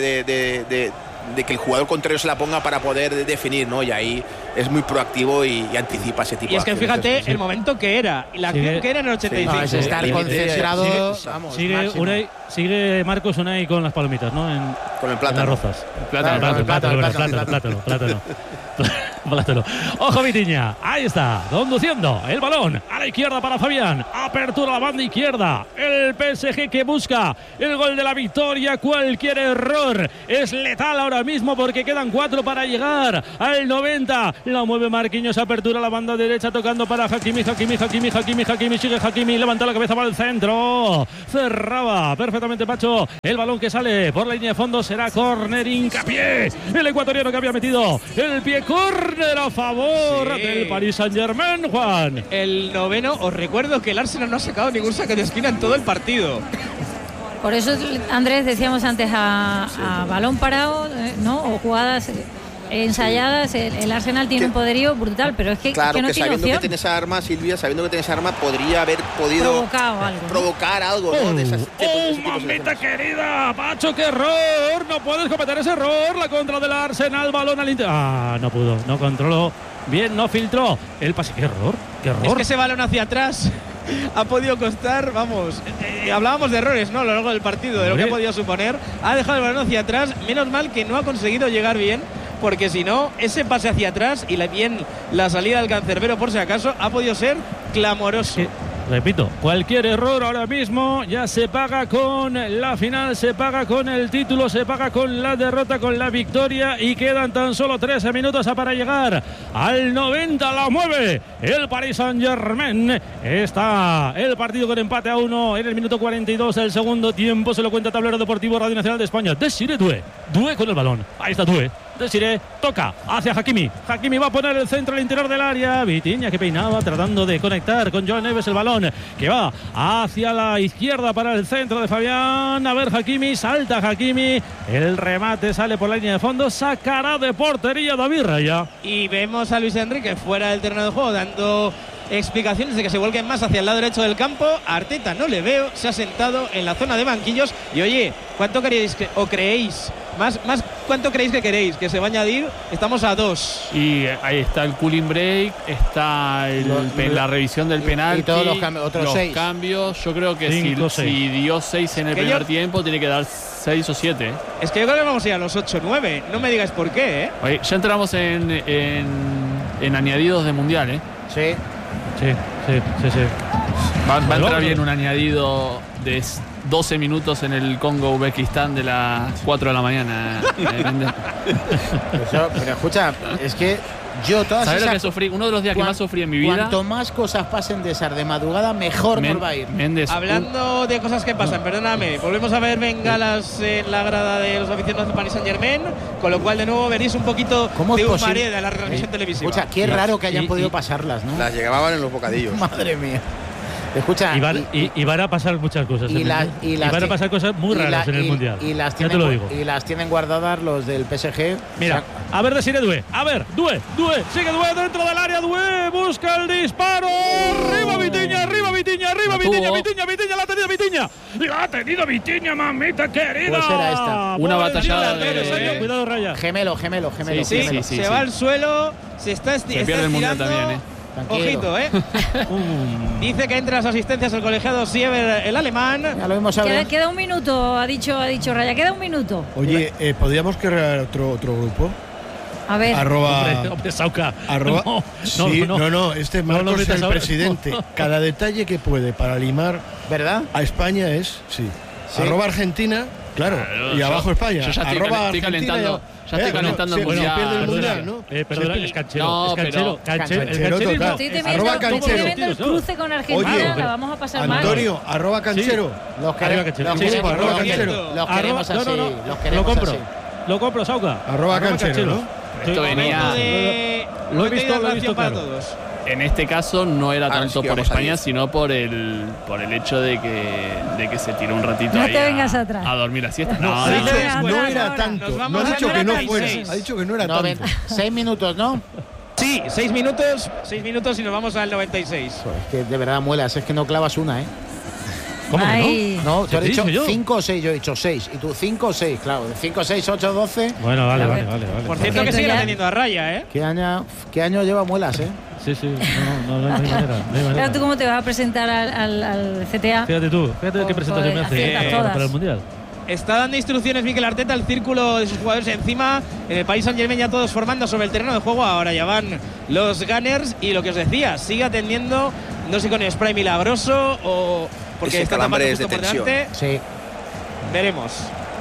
de que el jugador contrario se la ponga para poder definir, ¿no? Y ahí es muy proactivo y anticipa ese tipo de acciones. Y es que fíjate el momento que era, la acción que era en el 85. No, es estar concentrado. Sigue Marcos Unai con las palomitas, ¿no? Con el plátano. En las rozas. Plátano. Balátelo. Ojo Vitinha, ahí está, conduciendo el balón a la izquierda para Fabián. Apertura a la banda izquierda. El PSG que busca el gol de la victoria. Cualquier error es letal ahora mismo porque quedan 4 para llegar al 90. La mueve Marquinhos, apertura a la banda derecha tocando para Hakimi. Sigue Hakimi, levanta la cabeza para el centro. Cerraba perfectamente Pacho. El balón que sale por la línea de fondo será córner, hincapié. El ecuatoriano que había metido el pie, córner a favor del Paris Saint-Germain, Juan. El noveno, os recuerdo que el Arsenal no ha sacado ningún saque de esquina en todo el partido. Por eso, Andrés, decíamos antes a balón parado, ¿no? O jugadas ensayadas, el Arsenal tiene un poderío brutal, pero es que, claro, que no que tiene sabiendo opción. que tiene esa arma, Silvia, sabiendo que tiene esa arma, podría haber podido provocar algo, ¿no? De esas, mamita querida, Pacho, qué error. No puedes cometer ese error. La contra del Arsenal, balón al interior. No pudo, no controló bien, no filtró el pase. Qué error, qué error. Es que ese balón hacia atrás ha podido costar, vamos, hablábamos de errores, ¿no? A lo largo del partido, de lo que ha podido suponer. Ha dejado el balón hacia atrás, menos mal que no ha conseguido llegar bien, porque si no, ese pase hacia atrás y la salida del cancerbero, por si acaso, ha podido ser clamoroso. Repito, cualquier error ahora mismo ya se paga con la final, se paga con el título, se paga con la derrota, con la victoria, y quedan tan solo 13 minutos para llegar al 90. La mueve el Paris Saint-Germain. Está el partido con empate a 1 en el minuto 42 del segundo tiempo. Se lo cuenta Tablero Deportivo Radio Nacional de España. Desiré Doué con el balón. Ahí está Doué. Desiré toca hacia Hakimi. Hakimi va a poner el centro al interior del área. Vitinha que peinaba tratando de conectar con Joan Neves el balón que va hacia la izquierda para el centro de Fabián. A ver Hakimi, salta Hakimi. El remate sale por la línea de fondo. Sacará de portería David Raya. Y vemos a Luis Enrique fuera del terreno de juego dando explicaciones de que se vuelquen más hacia el lado derecho del campo. A Arteta no le veo, se ha sentado en la zona de banquillos. Y oye, ¿cuánto queréis o creéis? Más ¿cuánto creéis que queréis? Que se va a añadir. Estamos a 2. Y ahí está el cooling break, está la revisión del penalti. Y todos los cambios, otros 6 cambios. Yo creo que si dio 6 en el primer tiempo, tiene que dar 6 o 7. Es que yo creo que vamos a ir a los 8-9. No me digáis por qué, ¿eh? Oye, ya entramos en añadidos de mundial, ¿eh? Sí. Va a entrar bien un añadido de 12 minutos en el Congo-Uzbekistán de las 4 de la mañana. Pero escucha, es que yo todas ¿sabes esas... lo que sufrí? Uno de los días que más sufrí en mi vida. Cuanto más cosas pasen de esas de madrugada, mejor nos va a ir. Méndez, hablando de cosas que pasan, perdóname, volvemos a ver bengalas en la grada de los aficionados de Paris Saint-Germain, con lo cual de nuevo veréis un poquito de humareda en la retransmisión televisiva. Escucha, qué raro que hayan podido pasarlas, ¿no? Las llevaban en los bocadillos. Madre mía. Escucha, y van a pasar muchas cosas. Y van a pasar cosas muy raras en el Mundial. Ya te lo digo. Y las tienen guardadas los del PSG. Mira, a ver, Desiré Doué. A ver, Doué. Sigue Doué dentro del área. Doué busca el disparo. Arriba Vitinha. Vitinha, la ha tenido Vitinha. La ha tenido Vitinha, mamita querida. Pues era esta. Una batallada Cuidado, Raya. Gemelo. Sí. Se va al suelo, se está estirando. Se pierde el Mundial también, ¿eh? Tranquilo. Ojito, Dice que entre las asistencias el colegiado Siever, el alemán. Ya lo vimos ahora. Queda un minuto, ha dicho Raya, queda un minuto. Oye, ¿podríamos crear otro grupo? A ver. Hombre, Sauca. No, este Marcos es el presidente. Cada detalle que puede para limar, ¿verdad? A España es, sí. Argentina, claro, y abajo España. Yo ya estoy calentando. Ya estoy calentando el mundial. Pierde el mundial, ¿no? Perdona, es canchero. No, canchero total. Arroba canchero. El cruce con Argentina, la vamos a pasar mal. Antonio, arroba canchero. Los queremos así. Lo compro, Sauca. Arroba canchero, ¿no? Esto venía. Lo he visto para claro. todos. En este caso no era tanto sí por España, a sino por el hecho de que se tiró un ratito no ahí te vengas atrás. a dormir la siesta. No era tanto. Nos No ha vamos dicho a que no 96. fuera. Ha dicho que no era tanto. 6 minutos, ¿no? Sí, 6 minutos. 6 minutos y nos vamos al 96. Es que de verdad muelas, es que no clavas una, ¿eh? ¿Cómo que no? No, tú has dicho 5 o 6, yo he dicho 6. Y tú 5 o 6, claro. 5, 6, 8, 12. Bueno, vale. Por cierto que siguen atendiendo a Raya, ¿eh? ¿Qué año lleva muelas, eh? Sí, no hay manera. Claro, ¿tú cómo te vas a presentar al CTA? Fíjate qué presentación me hace para el Mundial. Está dando instrucciones Mikel Arteta al círculo de sus jugadores encima. En el Paris Saint-Germain ya todos formando sobre el terreno de juego. Ahora ya van los Gunners. Y lo que os decía, sigue atendiendo, no sé con el spray milagroso o porque ese está tapando calambre justo es de por tensión. delante. Sí. Veremos.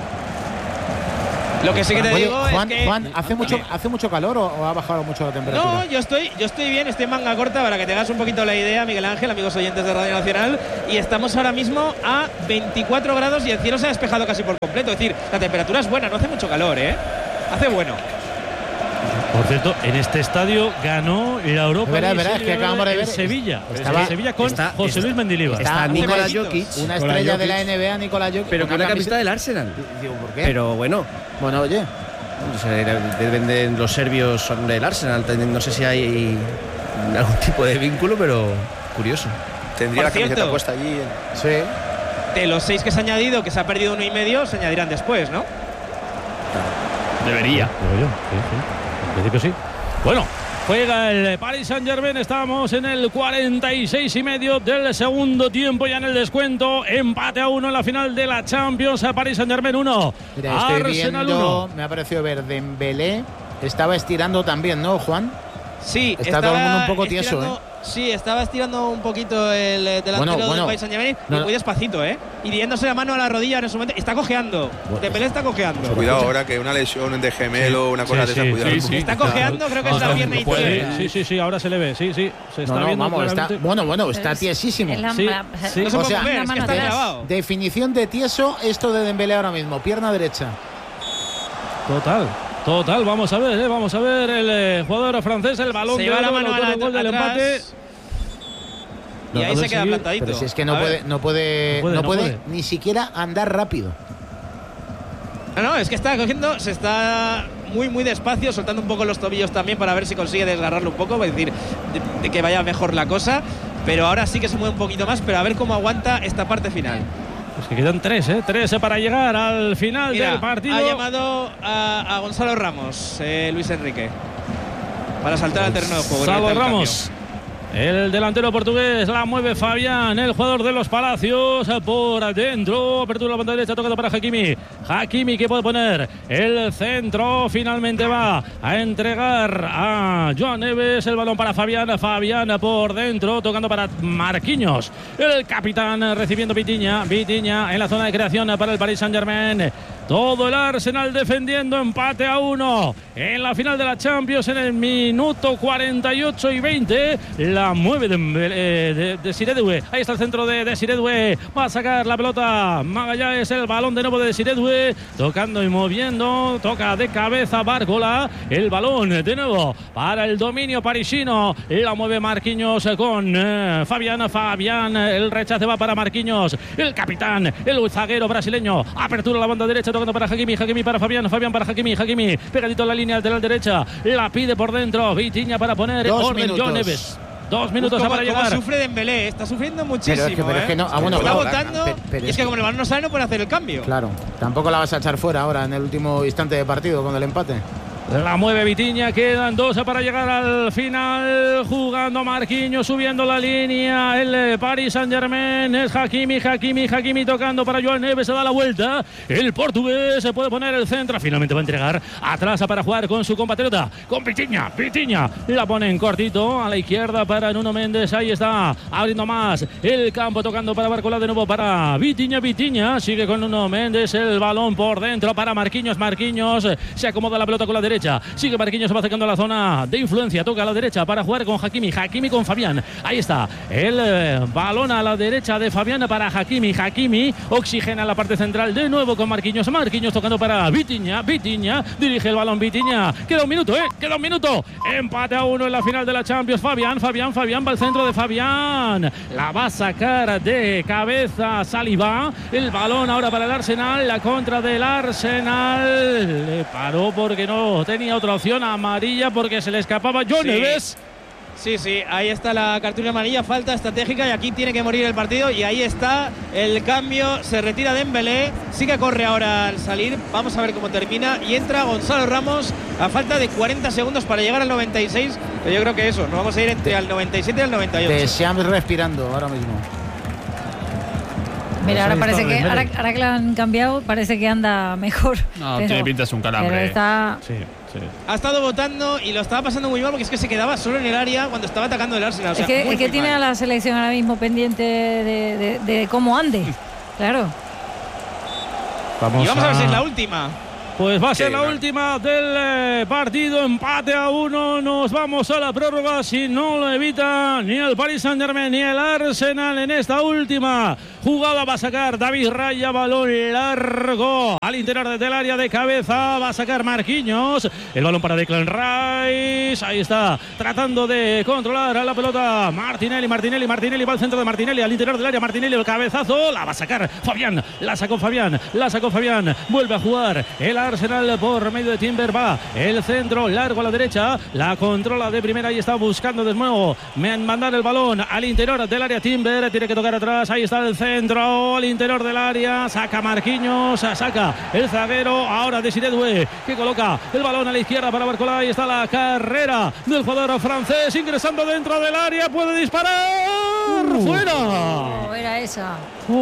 Lo que sí que te Oye, digo Juan, es que… Juan, ¿hace mucho calor o ha bajado mucho la temperatura? No, yo estoy bien, estoy en manga corta para que te hagas un poquito la idea, Miguel Ángel, amigos oyentes de Radio Nacional. Y estamos ahora mismo a 24 grados y el cielo se ha despejado casi por completo. Es decir, la temperatura es buena, no hace mucho calor, hace bueno. Por cierto, en este estadio ganó la Europa Verá, es que acabamos de ver. Sevilla. Estaba- Sevilla con José Luis Mendilibar. Está Nikola Jokic, Una Con la estrella de Jokic. la NBA, Nikola Jokic. pero con la camiseta del Arsenal. Digo, ¿por qué? Pero bueno, Bueno, oye. deben de los serbios son del Arsenal. No sé si hay algún tipo de vínculo, pero curioso. Tendría la Por camiseta cierto. puesta allí. Sí. De los 6 que se ha añadido, que se ha perdido 1,5, se añadirán después, ¿no? Debería. Digo yo, sí. En principio sí. Bueno, juega el Paris Saint-Germain. Estamos en el 46,5 del segundo tiempo, ya en el descuento. Empate a 1 en la final de la Champions. A Paris Saint-Germain 1. Mira, estoy Arsenal viendo, 1. me ha parecido ver Dembélé. Estaba estirando también, ¿no, Juan? Sí, Está todo el mundo un poco tieso, estirando- Sí, estaba estirando un poquito el delantero Bueno, del Paris Saint-Germain y no, muy despacito, y diéndose la mano a la rodilla en ese momento. Está cojeando. Dembélé está cojeando. Cuidado ahora que una lesión de gemelo, una cosa de esa, cuidado. Está cojeando, creo que es la pierna izquierda. Sí, ahora se le ve. Sí, se está No, viendo vamos, está, claramente. bueno, está tiesísimo. Es la- Sí, la- sí. No se O puede sea, mover, la es que mano está atrás. clavado. Definición de tieso esto de Dembélé ahora mismo, pierna derecha. Total, vamos a ver el jugador francés, el balón Se de lleva la oro, mano el a la autor del gol del atrás. empate. Y ahí puede se queda seguir, plantadito. Pero si es que no A ver. puede ni siquiera andar rápido. No, es que está cogiendo, se está muy despacio, soltando un poco los tobillos también para ver si consigue desgarrarlo un poco, es decir, de que vaya mejor la cosa. Pero ahora sí que se mueve un poquito más, pero a ver cómo aguanta esta parte final. Pues que quedan 3 para llegar al final Mira, del partido. ha llamado a Gonzalo Ramos, Luis Enrique, para saltar al terreno de juego. Gonzalo El Ramos. El delantero portugués la mueve Fabián, el jugador de los Palacios, por adentro, apertura la banda derecha, tocado para Hakimi. Hakimi que puede poner el centro, finalmente va a entregar a Joan Neves, el balón para Fabián por dentro, tocando para Marquinhos, el capitán recibiendo Vitinha en la zona de creación para el Paris Saint-Germain. Todo el Arsenal defendiendo, empate a 1 en la final de la Champions en el minuto 48 y 20. La mueve Desiré Doué. Ahí está el centro de Desiré Doué. Va a sacar la pelota Magallanes, el balón de nuevo de Desiré Doué. Tocando y moviendo. Toca de cabeza Bárcola. El balón de nuevo para el dominio parisino. La mueve Marquinhos con Fabián. El rechace va para Marquinhos. El capitán, el zaguero brasileño. Apertura a la banda derecha. Tocando para Hakimi para Fabián para Hakimi pegadito a la línea lateral derecha, la pide por dentro Vitinha para poner 2 orden. minutos. Joan Neves, 2 minutos para llegar. Cómo sufre Dembélé, está sufriendo muchísimo. Pero es que no, bueno, está claro, botando pero y es que como el balón no sale no puede hacer el cambio. Claro, tampoco la vas a echar fuera ahora en el último instante de partido con el empate. La mueve Vitinha, quedan 2 para llegar al final. Jugando Marquinhos, subiendo la línea. El Paris Saint-Germain es Hakimi tocando para Joan Neves. Se da la vuelta. El portugués se puede poner el centro. Finalmente va a entregar atrás para jugar con su compatriota, con Vitinha. La pone en cortito a la izquierda para Nuno Méndez. Ahí está, abriendo más el campo, tocando para Bárcola de nuevo para Vitinha. Sigue con Nuno Méndez. El balón por dentro para Marquinhos. Se acomoda la pelota con la derecha. Sigue Marquinhos, se va acercando a la zona de influencia. Toca a la derecha para jugar con Hakimi con Fabián. Ahí está el balón a la derecha de Fabián para Hakimi oxigena la parte central de nuevo con Marquinhos tocando para Vitinha. Dirige el balón Vitinha. Queda un minuto. Empate a 1 en la final de la Champions. Fabián va al centro de Fabián. La va a sacar de cabeza Saliba. El balón ahora para el Arsenal. La contra del Arsenal. Le paró porque no tenía otra opción, amarilla porque se le escapaba Joan Neves. Sí, ahí está la cartulina amarilla, falta estratégica y aquí tiene que morir el partido y ahí está el cambio, se retira Dembélé, sí que corre ahora al salir, vamos a ver cómo termina y entra Gonzalo Ramos a falta de 40 segundos para llegar al 96, pero yo creo que eso, nos vamos a ir entre al 97 y al 98. De Shams respirando ahora mismo. Mira, ahora parece que ahora que lo han cambiado, parece que anda mejor. No, tiene pinta de un calambre. Pero está... Sí. Ha estado votando y lo estaba pasando muy mal porque es que se quedaba solo en el área cuando estaba atacando el Arsenal. O sea, es que tiene a la selección ahora mismo pendiente de cómo ande. Claro. Y vamos a ver si es la última. Pues va a ser la última del partido, empate a 1, nos vamos a la prórroga si no lo evita ni el Paris Saint-Germain ni el Arsenal en esta última jugada. Va a sacar David Raya, balón largo al interior del área de cabeza, va a sacar Marquinhos, el balón para Declan Rice, ahí está, tratando de controlar a la pelota Martinelli va al centro de Martinelli, al interior del área Martinelli, el cabezazo, la va a sacar Fabián, la sacó Fabián, vuelve a jugar el Arsenal por medio de Timber, va el centro largo a la derecha, la controla de primera y está buscando de nuevo mandar el balón al interior del área. Timber tiene que tocar atrás, ahí está el centro al interior del área, saca Marquinhos, saca el zaguero, ahora Desiré Doué que coloca el balón a la izquierda para Barcola, ahí está la carrera del jugador francés ingresando dentro del área, puede disparar, fuera. Era esa.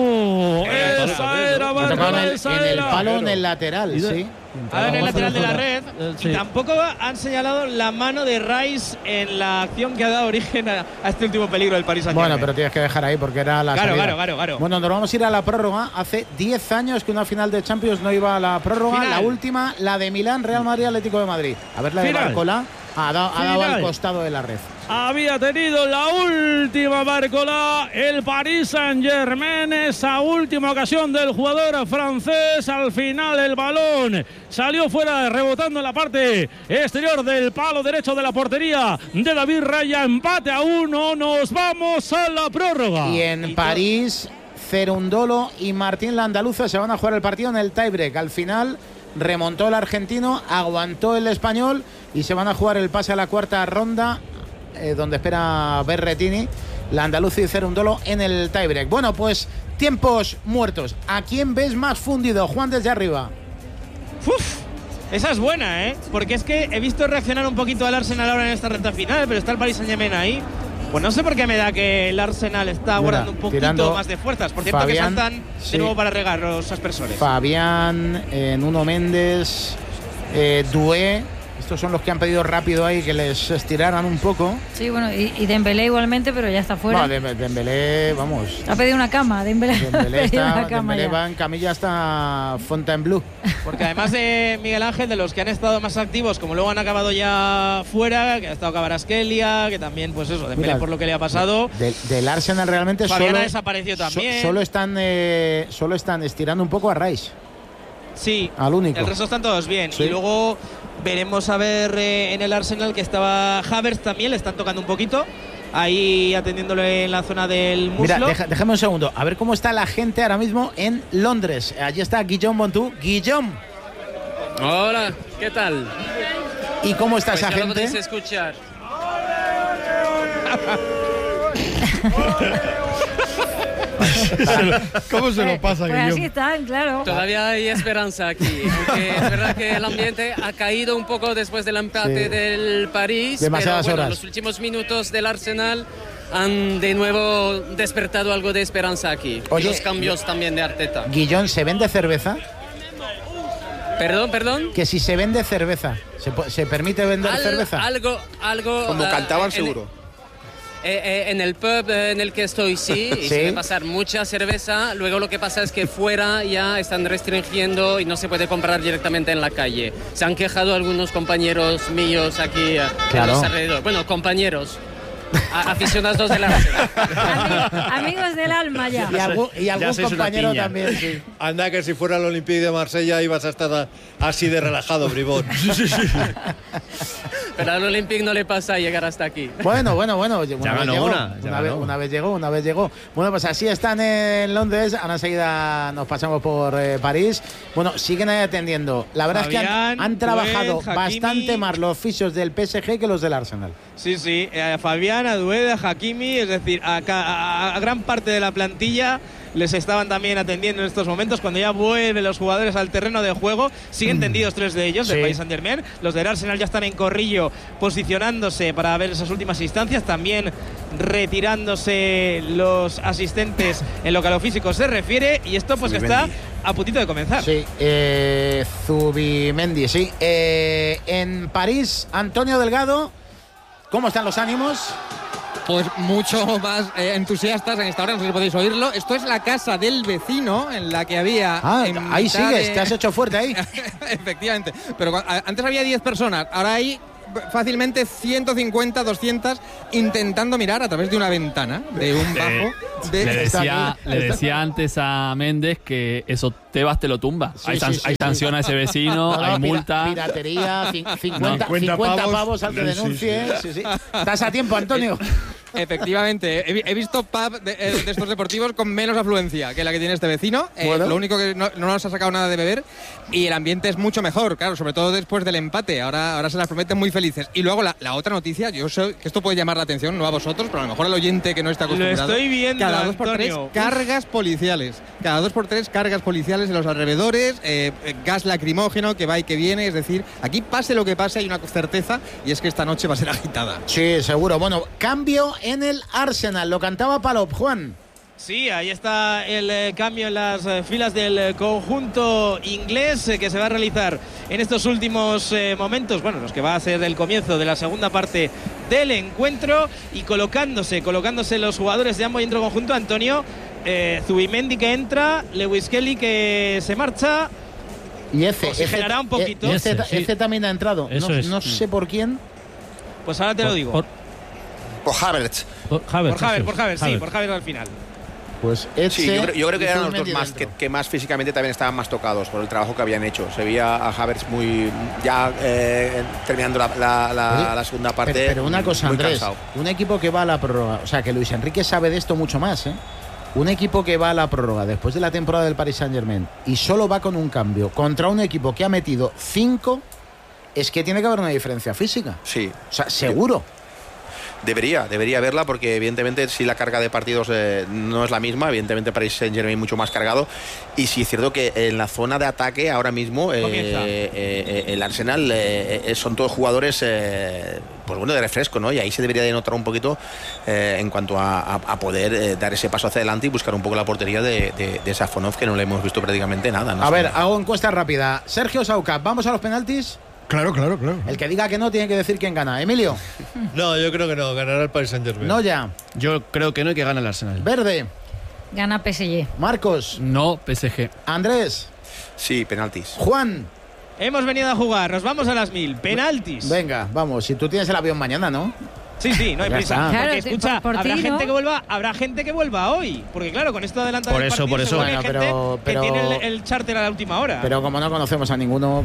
Esa era Barcola, en el palo en el lateral, sí. Ahora en el lateral de la red. Sí. Y tampoco han señalado la mano de Rice en la acción que ha dado origen a este último peligro del Paris Saint-Germain. Bueno, pero tienes que dejar ahí porque era la salida. Claro. Bueno, nos vamos a ir a la prórroga. Hace 10 años que una final de Champions no iba a la prórroga. La última, la de Milán, Real Madrid, Atlético de Madrid. A ver la de Barcola. Ha dado al costado de la red. Había tenido la última Barcola el Paris Saint-Germain, esa última ocasión del jugador francés. Al final el balón salió fuera, rebotando en la parte exterior del palo derecho de la portería de David Raya. Empate a 1, nos vamos a la prórroga. Y en París, Cerundolo y Martín Landaluce se van a jugar el partido en el tiebreak. Al final remontó el argentino, aguantó el español y se van a jugar el pase a la cuarta ronda, donde espera Berretini, Landaluce y Cerundolo en el tiebreak. Bueno, pues tiempos muertos. ¿A quién ves más fundido, Juan, desde arriba? Esa es buena, porque es que he visto reaccionar un poquito al Arsenal ahora en esta recta final, pero está el Paris Saint-Germain ahí. Pues no sé por qué me da que el Arsenal está guardando un poquito más de fuerzas. Por cierto, Fabián, que saltan de nuevo para regar los aspersores. Fabián, Nuno Méndez, Doué. Estos son los que han pedido rápido ahí que les estiraran un poco. Sí, bueno, y Dembélé igualmente, pero ya está fuera. No, Dembélé, vamos. Ha pedido una cama, Dembélé va en camilla hasta Fontainebleau. Porque además de Miguel Ángel, de los que han estado más activos, como luego han acabado ya fuera, que ha estado Kvaratskhelia, que también, pues eso, Dembélé por lo que le ha pasado. Del Arsenal realmente Fabián ha desaparecido también. Solo están estirando un poco a Rice. Sí, al único. El resto están todos bien. Sí. Y luego veremos a ver en el Arsenal que estaba Havertz también, le están tocando un poquito. Ahí atendiéndole en la zona del muslo. Mira, déjame un segundo. A ver cómo está la gente ahora mismo en Londres. Allí está Guillaume Montu. Guillaume. Hola, ¿qué tal? ¿Y cómo está esa ya gente? Lo podéis escuchar. ¿Cómo se lo pasa, Guillaume? Pues así están, claro. Todavía hay esperanza aquí, porque es verdad que el ambiente ha caído un poco después del empate del París. Demasiadas pero horas. Los últimos minutos del Arsenal han de nuevo despertado algo de esperanza aquí. Oye, y los cambios también de Arteta. Guillón, ¿se vende cerveza? Perdón. Que si se vende cerveza, ¿se permite vender cerveza? Algo. Como cantaban seguro. En el pub en el que estoy, sí, y se puede pasar mucha cerveza. Luego lo que pasa es que fuera ya están restringiendo y no se puede comprar directamente en la calle. Se han quejado algunos compañeros míos aquí en los alrededores. Bueno, compañeros. Aficionados del Arsenal. Amigos del alma ya. Y algún compañero también, sí. Anda, que si fuera el Olympique de Marsella ibas a estar así de relajado, bribón. Pero al Olympique no le pasa llegar hasta aquí. Bueno. Una vez llegó. Bueno, pues así están en Londres. Ahora enseguida nos pasamos por París. Bueno, siguen ahí atendiendo. La verdad Fabián, es que han trabajado Hakimi, bastante más los fisios del PSG que los del Arsenal. Sí. Fabián, a Doué, a Hakimi, es decir, a gran parte de la plantilla les estaban también atendiendo en estos momentos. Cuando ya vuelven los jugadores al terreno de juego, siguen tendidos 3 de ellos del Paris Saint-Germain. Los del Arsenal ya están en corrillo posicionándose para ver esas últimas instancias, también retirándose los asistentes en lo que a lo físico se refiere, y esto pues está a puntito de comenzar. Sí, Zubimendi, sí. En París, Antonio Delgado, ¿cómo están los ánimos? Pues mucho más entusiastas en esta hora, no sé si podéis oírlo. Esto es la casa del vecino en la que había... ahí sigues, te has hecho fuerte ahí. Efectivamente, pero antes había 10 personas, ahora hay fácilmente 150, 200 intentando mirar a través de una ventana de un bajo. Le decía antes a Méndez que eso Tebas te lo tumba. Hay sanción a ese vecino, hay multa. Piratería, 50 pavos al que denuncie. Sí. Estás a tiempo, Antonio. Efectivamente, he visto pub de estos deportivos con menos afluencia que la que tiene este vecino. Lo único que no nos ha sacado nada de beber, y el ambiente es mucho mejor, claro, sobre todo después del empate. Ahora se las prometen muy felices. Y luego la otra noticia, yo sé que esto puede llamar la atención, no a vosotros, pero a lo mejor al oyente que no está acostumbrado. Lo estoy viendo, cada 2 por 3 cargas policiales. Cada 2 por 3 cargas policiales en los alrededores, gas lacrimógeno que va y que viene. Es decir, aquí pase lo que pase, hay una certeza, y es que esta noche va a ser agitada. Sí, seguro. Bueno, cambio en el Arsenal, lo cantaba Palop, Juan. Sí, ahí está el cambio en las filas del conjunto inglés que se va a realizar en estos últimos momentos, bueno, los que va a ser el comienzo de la segunda parte del encuentro, y colocándose los jugadores de ambos y otro conjunto. Antonio, Zubimendi que entra, Lewis Kelly que se marcha, y oxigenará un poquito. Ese también ha entrado, no sé por quién. Pues ahora te lo digo. Por Havertz. Por Havertz al final. Pues sí, yo creo que eran los dos más que más físicamente también estaban más tocados por el trabajo que habían hecho. Se veía a Havertz muy ya terminando la segunda parte. Pero una cosa, Andrés, un equipo que va a la prórroga, o sea, que Luis Enrique sabe de esto mucho más, un equipo que va a la prórroga después de la temporada del Paris Saint-Germain y solo va con un cambio contra un equipo que ha metido 5, es que tiene que haber una diferencia física. Sí. O sea, seguro. Debería haberla, porque evidentemente si la carga de partidos no es la misma, evidentemente Paris Saint-Germain mucho más cargado, y sí es cierto que en la zona de ataque ahora mismo el Arsenal son todos jugadores pues bueno, de refresco, ¿no? Y ahí se debería de notar un poquito en cuanto a poder dar ese paso hacia adelante y buscar un poco la portería de Safonov, que no le hemos visto prácticamente nada, ¿no? A ver, hago encuesta rápida. Sergio Sauca, ¿vamos a los penaltis? Claro. El que diga que no tiene que decir quién gana. Emilio. No, yo creo que no. Ganará el Paris Saint-Germain. No, ya. Yo creo que no, y que gana el Arsenal. Verde. Gana PSG. Marcos. No, PSG. Andrés. Sí, penaltis. Juan. Hemos venido a jugar, nos vamos a las 1000. Penaltis. Venga, vamos. Si tú tienes el avión mañana, ¿no? Sí, no hay prisa. Claro, porque escucha, habrá gente que vuelva hoy. Porque claro, con esto adelantado por eso. Bueno, pero que tiene el charter a la última hora. Pero como no conocemos a ninguno.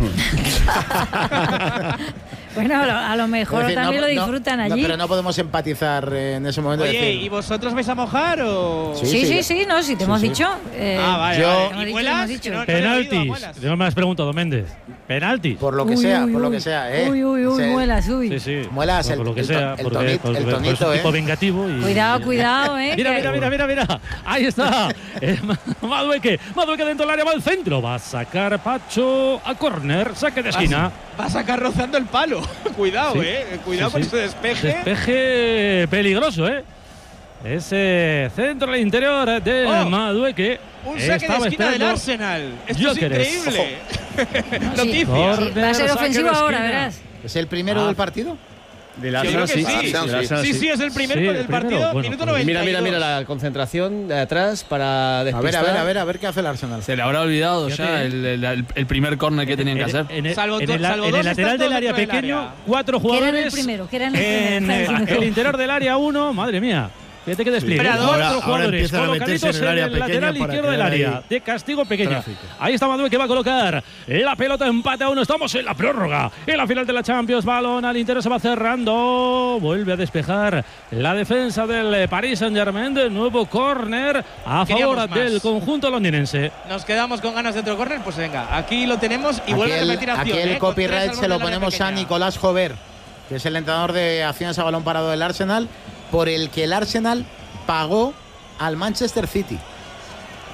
Bueno, a lo mejor decir, también lo disfrutan allí. Pero no podemos empatizar en ese momento. Oye, decir, ¿y vosotros vais a mojar o...? Sí, no, si te hemos dicho. Vale. ¿Y muelas? Penaltis. No me has preguntado, Méndez. Penaltis. Por lo que sea, Uy, muelas, uy. Sí. Muelas, por lo que sea. El tonito, es un tipo vengativo. Cuidado, Mira. Ahí está. Madueque dentro del área, va al centro. Va a sacar Pacho a córner, saque de esquina. Va a sacar rozando el palo. Cuidado, cuidado con ese despeje. Despeje peligroso, Ese centro al interior de Madueque. Un saque de esquina del Arsenal. Esto es increíble. Noticia. Va a ser ofensivo ahora, verás. ¿Es el primero del partido? Del Arsenal, sí, es el primero del partido. Bueno, minuto 92. Mira la concentración de atrás para despistar. A ver qué hace el Arsenal. Se le habrá olvidado ya el primer córner que tenían que hacer. En el lateral del área pequeño, 4 jugadores. Que eran el primero. En el interior del área 1, madre mía. Fíjate que despliegue. Ahora Jugadores colocaditos en el lateral izquierdo del área. De castigo pequeño. Tráfico. Ahí está Madueque que va a colocar la pelota, empate a 1. Estamos en la prórroga. En la final de la Champions. Balón al interior, se va cerrando. Vuelve a despejar la defensa del Paris Saint-Germain. De nuevo córner a favor del conjunto londinense. Nos quedamos con ganas de otro córner. Pues venga, aquí lo tenemos y vuelve a repetir acción. Aquí el copyright se lo ponemos a Nicolás Jover, que es el entrenador de acciones a balón parado del Arsenal, por el que el Arsenal pagó al Manchester City.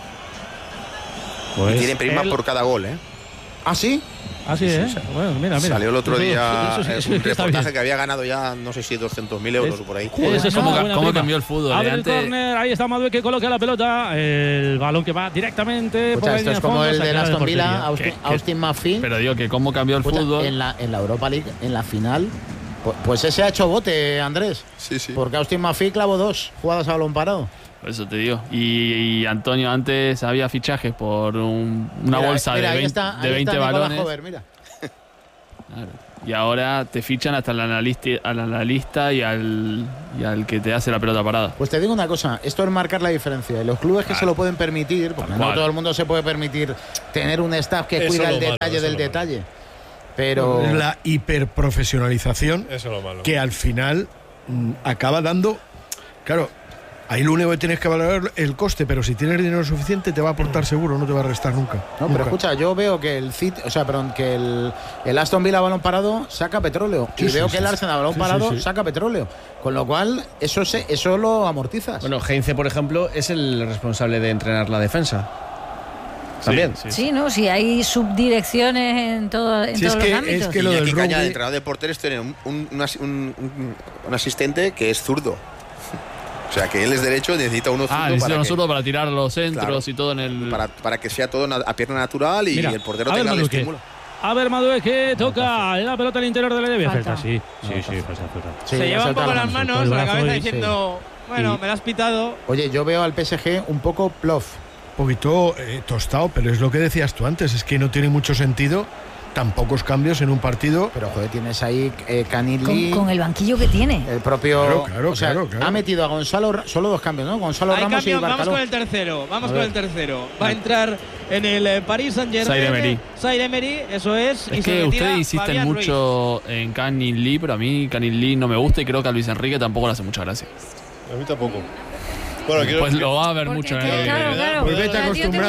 Pues y tienen prima por cada gol, ¿eh? ¿Ah, sí? Así es. Bueno, mira. Salió el otro día un reportaje que había ganado ya, no sé si 200.000 euros o por ahí. ¿Cómo cambió el fútbol? Abre el córner, ahí está Madueque que coloca la pelota. El balón que va directamente. Escucha, esto es como el de Aston Villa, Austin McPhee. Pero digo que cómo cambió el fútbol. En la Europa League, en la final, pues ese ha hecho bote, Andrés. Sí. Porque Austin McPhee clavó 2 jugadas a balón parado. Por eso te digo. Y Antonio, antes había fichajes por una bolsa de 20 balones. Jover, mira. Claro. Y ahora te fichan hasta al analista y al que te hace la pelota parada. Pues te digo una cosa, esto es marcar la diferencia. Y los clubes que se lo pueden permitir, porque no todo el mundo se puede permitir tener un staff que cuida el detalle del detalle. Pero la hiperprofesionalización que al final acaba dando, claro. Ahí lo único que tienes que valorar el coste, pero si tienes dinero suficiente te va a aportar seguro, no te va a restar nunca. No, pero escucha, yo veo que el Aston Villa balón parado saca petróleo. Y veo que el Arsenal balón parado saca petróleo. Con lo cual, eso lo amortizas. Bueno, Heinze, por ejemplo, es el responsable de entrenar la defensa. También. Sí, ¿no? Si hay subdirecciones en todos los ámbitos. Es que lo del rugby... El entrenador de porteros tiene un asistente que es zurdo. O sea, que él es derecho, necesita uno zurdo para tirar los centros y todo en el... Para que sea todo a pierna natural y el portero tenga el estímulo. A ver, Madueque toca la pelota al interior de la área. Falta. Sí, se lleva un poco las manos a la cabeza diciendo, bueno, me la has pitado. Oye, yo veo al PSG un poco plof. Un poquito tostado, pero es lo que decías tú antes, es que no tiene mucho sentido tan pocos cambios en un partido. Pero joder, tienes ahí Canilli con el banquillo que tiene. El propio claro. Ha metido a Gonzalo, solo 2 cambios, ¿no? Gonzalo Ramos y Barcaló. Vamos con el tercero. Va a entrar en el Paris Saint-Germain. Zaire Emery, eso es. Es que ustedes insisten mucho en Canilli, pero a mí Canilli no me gusta y creo que a Luis Enrique tampoco le hace mucha gracia. A mí tampoco. Bueno, pues lo va a ver mucho. Claro. Pues vete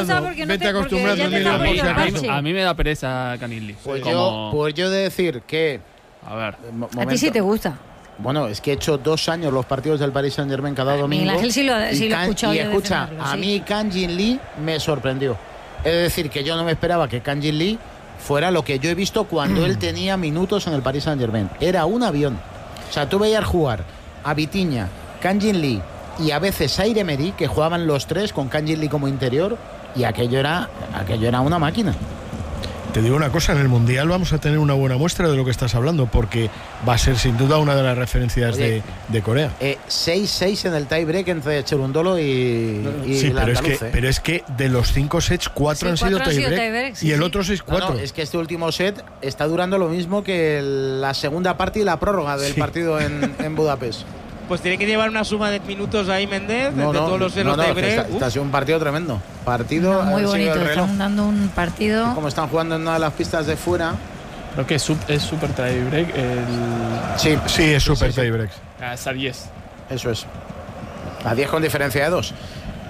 acostumbrando. A mí me da pereza Canilli. Pues yo de decir que... A ver. A ti sí te gusta. Bueno, es que he hecho 2 años los partidos del Paris Saint-Germain cada domingo. Miguel Ángel sí lo he escuchado. Y escucha, a mí Kang Jin Lee me sorprendió. Es decir, que yo no me esperaba que Kang Jin Lee fuera lo que yo he visto cuando él tenía minutos en el Paris Saint-Germain. Era un avión. O sea, tú veías jugar a Vitinha, Kang Jin Lee y a veces Zaire Emery, que jugaban los 3 con Kang Jin Lee como interior, y aquello era una máquina. Te digo una cosa, en el Mundial vamos a tener una buena muestra de lo que estás hablando, porque va a ser sin duda una de las referencias de Corea. 6-6 en el tie-break entre Cherundolo y sí, pero es que de los 5 sets, 4 han sido tie-break y el otro 6-4. No, es que este último set está durando lo mismo que la segunda parte y la prórroga del partido en Budapest. Pues tiene que llevar una suma de minutos ahí Méndez, de todos los tie-break. Está sido un partido tremendo. Muy bonito, están dando un partido. Como están jugando en una de las pistas de fuera. Creo que es super tie-break. Sí, es super tie-break. Es a 10. Eso es. A 10 con diferencia de 2.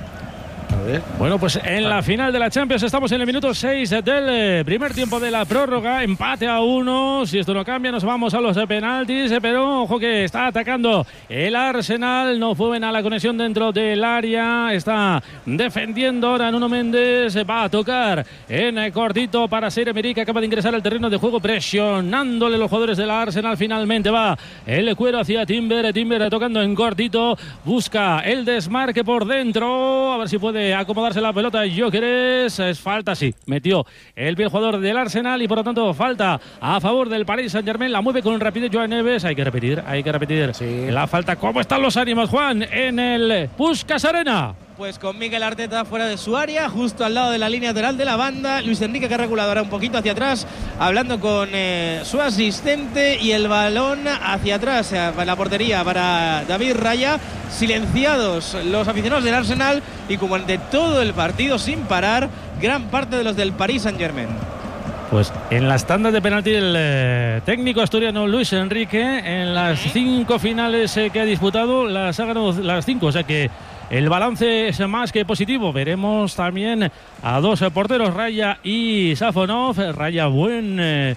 Bueno, pues en la final de la Champions estamos en el minuto 6 del primer tiempo de la prórroga. Empate a 1. Si esto no cambia, nos vamos a los penaltis. Pero ojo que está atacando el Arsenal. No fue buena la conexión dentro del área. Está defendiendo ahora Nuno Méndez. Va a tocar en cortito para Zaire Emery, que acaba de ingresar al terreno de juego, presionándole los jugadores del Arsenal. Finalmente va el cuero hacia Timber. Timber tocando en cortito. Busca el desmarque por dentro. A ver si puede acomodarse la pelota. Gyökeres, es falta, sí, metió el pie jugador del Arsenal y por lo tanto falta a favor del Paris Saint-Germain. La mueve con rapidez Joan Neves. Hay que repetir la falta. ¿Cómo están los ánimos, Juan, en el Puskás Arena? Pues con Mikel Arteta fuera de su área, justo al lado de la línea lateral de la banda. Luis Enrique, que ha regulado ahora un poquito hacia atrás, hablando con su asistente, y el balón hacia atrás, en la portería para David Raya. Silenciados los aficionados del Arsenal y como ante todo el partido sin parar, gran parte de los del Paris Saint-Germain. Pues en las tandas de penalti el técnico asturiano Luis Enrique, en las 5 finales que ha disputado, las ha ganado las 5, o sea que el balance es más que positivo. Veremos también a 2 porteros, Raya y Safonov. Raya, buen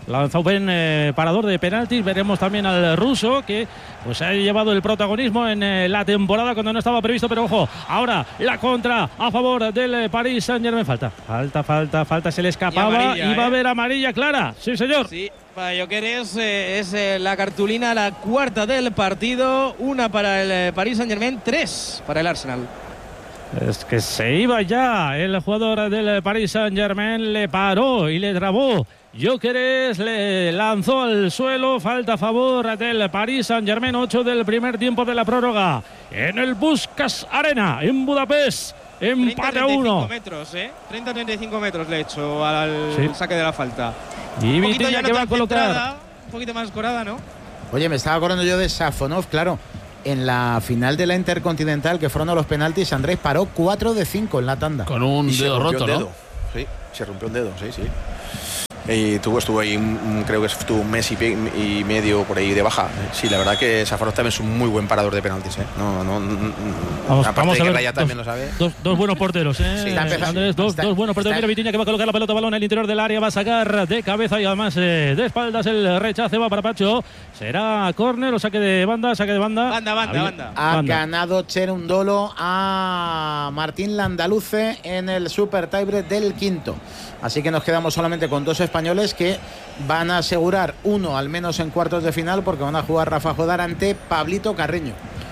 lanzado buen parador de penaltis. Veremos también al ruso, que pues ha llevado el protagonismo en la temporada cuando no estaba previsto, pero ojo, ahora la contra a favor del Paris Saint-Germain. Falta, se le escapaba y va a haber amarilla clara. Sí, señor. Sí, para Gyökeres es la cartulina, la cuarta del partido, una para el Paris Saint-Germain, 3 para el Arsenal. Es que se iba ya el jugador del Paris Saint-Germain, le paró y le trabó. Gyökeres le lanzó al suelo. Falta a favor del Paris Saint-Germain. 8 del primer tiempo de la prórroga en el Puskás Arena en Budapest. Empate a 1. 30-35 metros le he hecho al saque de la falta. Y Vitinha que va a colocar. Un poquito más escorada, ¿no? Oye, me estaba acordando yo de Safonov, claro. En la final de la Intercontinental, que fueron a los penaltis, Andrés paró 4 de 5 en la tanda. Con un dedo roto, ¿no? Sí, se rompió un dedo, sí. Y estuvo ahí, creo que estuvo un mes y medio por ahí de baja. Sí, la verdad que Safarov también es un muy buen parador de penaltis. Vamos aparte a de que ver, Raya también lo sabe. Dos buenos porteros, Sí, Andrés, dos buenos porteros. Mira Vitinha que va a colocar la pelota, balón en el interior del área, va a sacar de cabeza y además de espaldas. El rechace va para Pacho. Será córner o saque de banda. Banda. Ha ganado Cherundolo a Martín Landaluce en el Super Tiebreak del quinto. Así que nos quedamos solamente con 2 españoles que van a asegurar uno al menos en cuartos de final, porque van a jugar Rafa Jodar ante Pablito Carreño.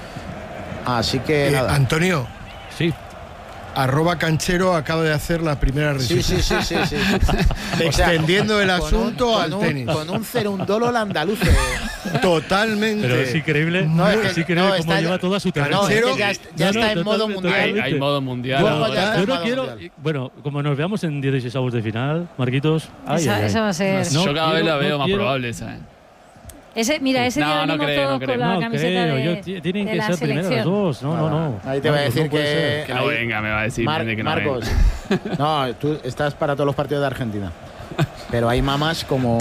Así que nada. Antonio. Sí. @canchero acaba de hacer la primera reseña. Sí. Extendiendo el asunto al tenis. Con un Cerundolo Landaluce. Totalmente. Pero es increíble. Es increíble cómo lleva toda su terreno. Ya está en modo mundial. Hay modo mundial. Yo no quiero. Bueno, como nos veamos en 16avos de final, Marquitos. Esa va a ser. Yo cada vez la veo más probable esa. Ese día venimos todos con la camiseta tienen que la ser primero los dos. No. Ahí te va a decir que no venga, me va a decir que no Marcos. venga. No, tú estás para todos los partidos de Argentina. Pero hay mamás como.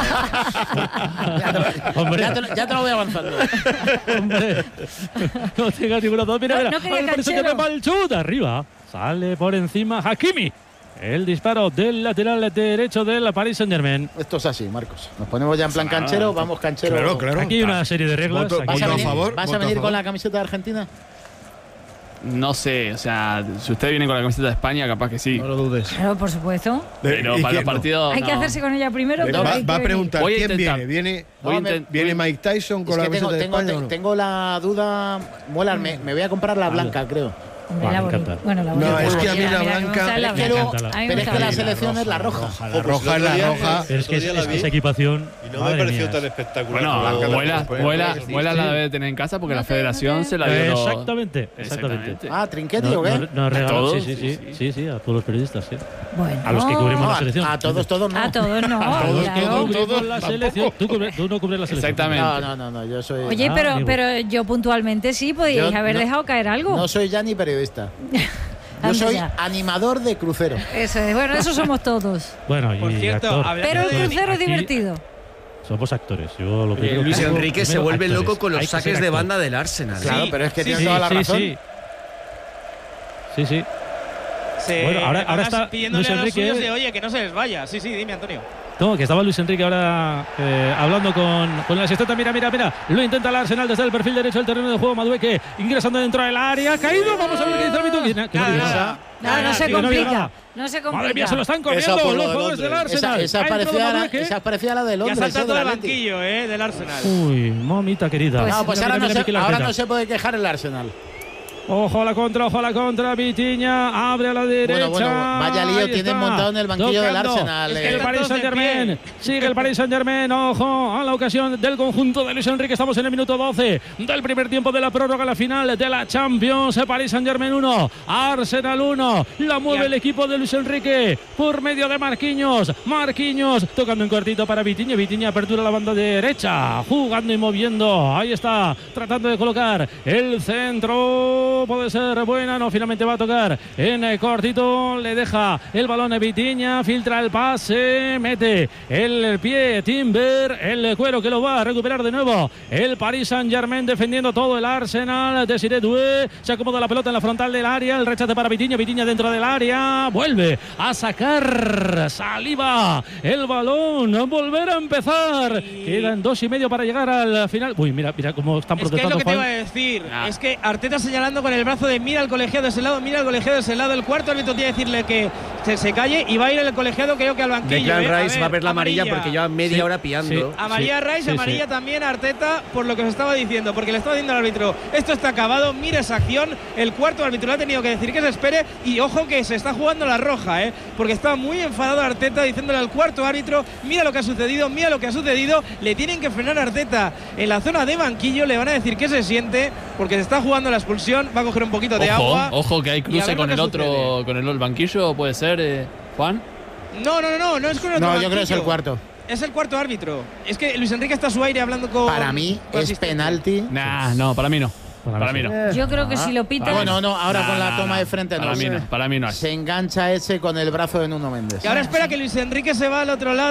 ya te lo voy avanzando. Hombre, no tengas ninguna duda. Mira, no quería Canchero. Va el chut arriba. Sale por encima Hakimi. El disparo del lateral derecho del Paris Saint-Germain. Esto es así, Marcos. Nos ponemos ya en plan canchero, vamos canchero. Claro. Aquí hay una serie de reglas. ¿Vas a venir con la camiseta de Argentina? No sé, o sea, si usted viene con la camiseta de España, capaz que sí. No lo dudes. Claro, por supuesto. Pero para los partidos. Hay que hacerse con ella primero. Va a preguntar Voy a quién intentar. viene. ¿Viene Mike Tyson con la camiseta de España? Tengo la duda. Molar, me voy a comprar la blanca, creo. No, es que a mí la blanca. Pero es que la selección es la roja. La roja es la roja. Pero es que esa equipación. Y no me pareció tan espectacular. Bueno, Muela la debe tener en casa porque la federación se la dio. Exactamente. Ah, ¿Trinquetti o qué? Nos regaló. Sí, a todos los periodistas, sí. Bueno. A los que cubrimos la selección. A todos no. A todos no. Todos la selección. Tú no cubres la selección. Exactamente. No, yo soy. Oye, pero yo puntualmente sí podíais haber dejado caer algo. No soy ya ni periodista. Yo soy animador de crucero. Eso es. Bueno, eso somos todos. Bueno, por cierto, pero el crucero es divertido. Somos actores. Yo lo Luis Enrique se vuelve loco con los saques de banda del Arsenal. Claro, pero es que tiene toda la razón. Sí. Bueno, ahora está pidiéndole Luis Enrique. A los suyos de, oye, que no se les vaya. Sí, dime, Antonio. No, que estaba Luis Enrique ahora hablando con el asistente. Mira. Lo intenta el Arsenal desde el perfil derecho del terreno de juego. Madueque ingresando dentro del área. Caído. Vamos a ver qué dice el árbitro. No se complica. No se complica. Madre mía, se lo están comiendo los jugadores del Arsenal. Esa parecía la de Londres. Ya saltando el banquillo del Arsenal. Uy, mamita querida. Pues ahora no se puede quejar el Arsenal. Ojo a la contra, Vitinha abre a la derecha. Bueno, vaya lío tienen montado en el banquillo del Arsenal. El Paris Saint-Germain, sigue el Paris Saint-Germain, ojo a la ocasión del conjunto de Luis Enrique. Estamos en el minuto 12 del primer tiempo de la prórroga, la final de la Champions. Paris Saint-Germain 1, Arsenal 1. La mueve el equipo de Luis Enrique por medio de Marquinhos tocando en cortito para Vitinha, apertura a la banda derecha, jugando y moviendo. Ahí está, tratando de colocar el centro. centro, puede ser buena, no, finalmente va a tocar en cortito, le deja el balón a Vitinha, filtra el pase, mete el pie Timber, el cuero que lo va a recuperar de nuevo el Paris Saint-Germain, defendiendo todo el Arsenal. Desiré Doué se acomoda la pelota en la frontal del área, el rechace para Vitinha, Vitinha dentro del área, vuelve a sacar saliva el balón, volver a empezar, quedan 2,5 para llegar al final. Uy, mira cómo están protestando. Es que es lo que te iba a decir, es que Arteta señalando con el brazo de mira al colegiado de ese lado, mira al colegiado de ese lado, el cuarto árbitro tiene que decirle que se calle y va a ir el colegiado, creo que al banquillo. Declan Rice va a ver la amarilla porque lleva media hora pillando. Amarilla Rice, amarilla también a Arteta por lo que os estaba diciendo, porque le estaba diciendo al árbitro, esto está acabado, mira esa acción, el cuarto árbitro le ha tenido que decir que se espere y ojo que se está jugando la roja, porque está muy enfadado Arteta diciéndole al cuarto árbitro, mira lo que ha sucedido, le tienen que frenar a Arteta en la zona de banquillo, le van a decir que se siente porque se está jugando la expulsión, va a coger un poquito de agua. Ojo que hay cruce con el otro, con el banquillo, puede ser, Juan. No es con el otro. No, yo creo que es el cuarto. Es el cuarto árbitro. Es que Luis Enrique está a su aire hablando con. Para mí es penalti. No, para mí no. Para mí no. Yo creo que si lo pita. Bueno, no, ahora con la toma de frente no. Para mí no. Se engancha ese con el brazo de Nuno Méndez. Y ahora espera que Luis Enrique se va al otro lado.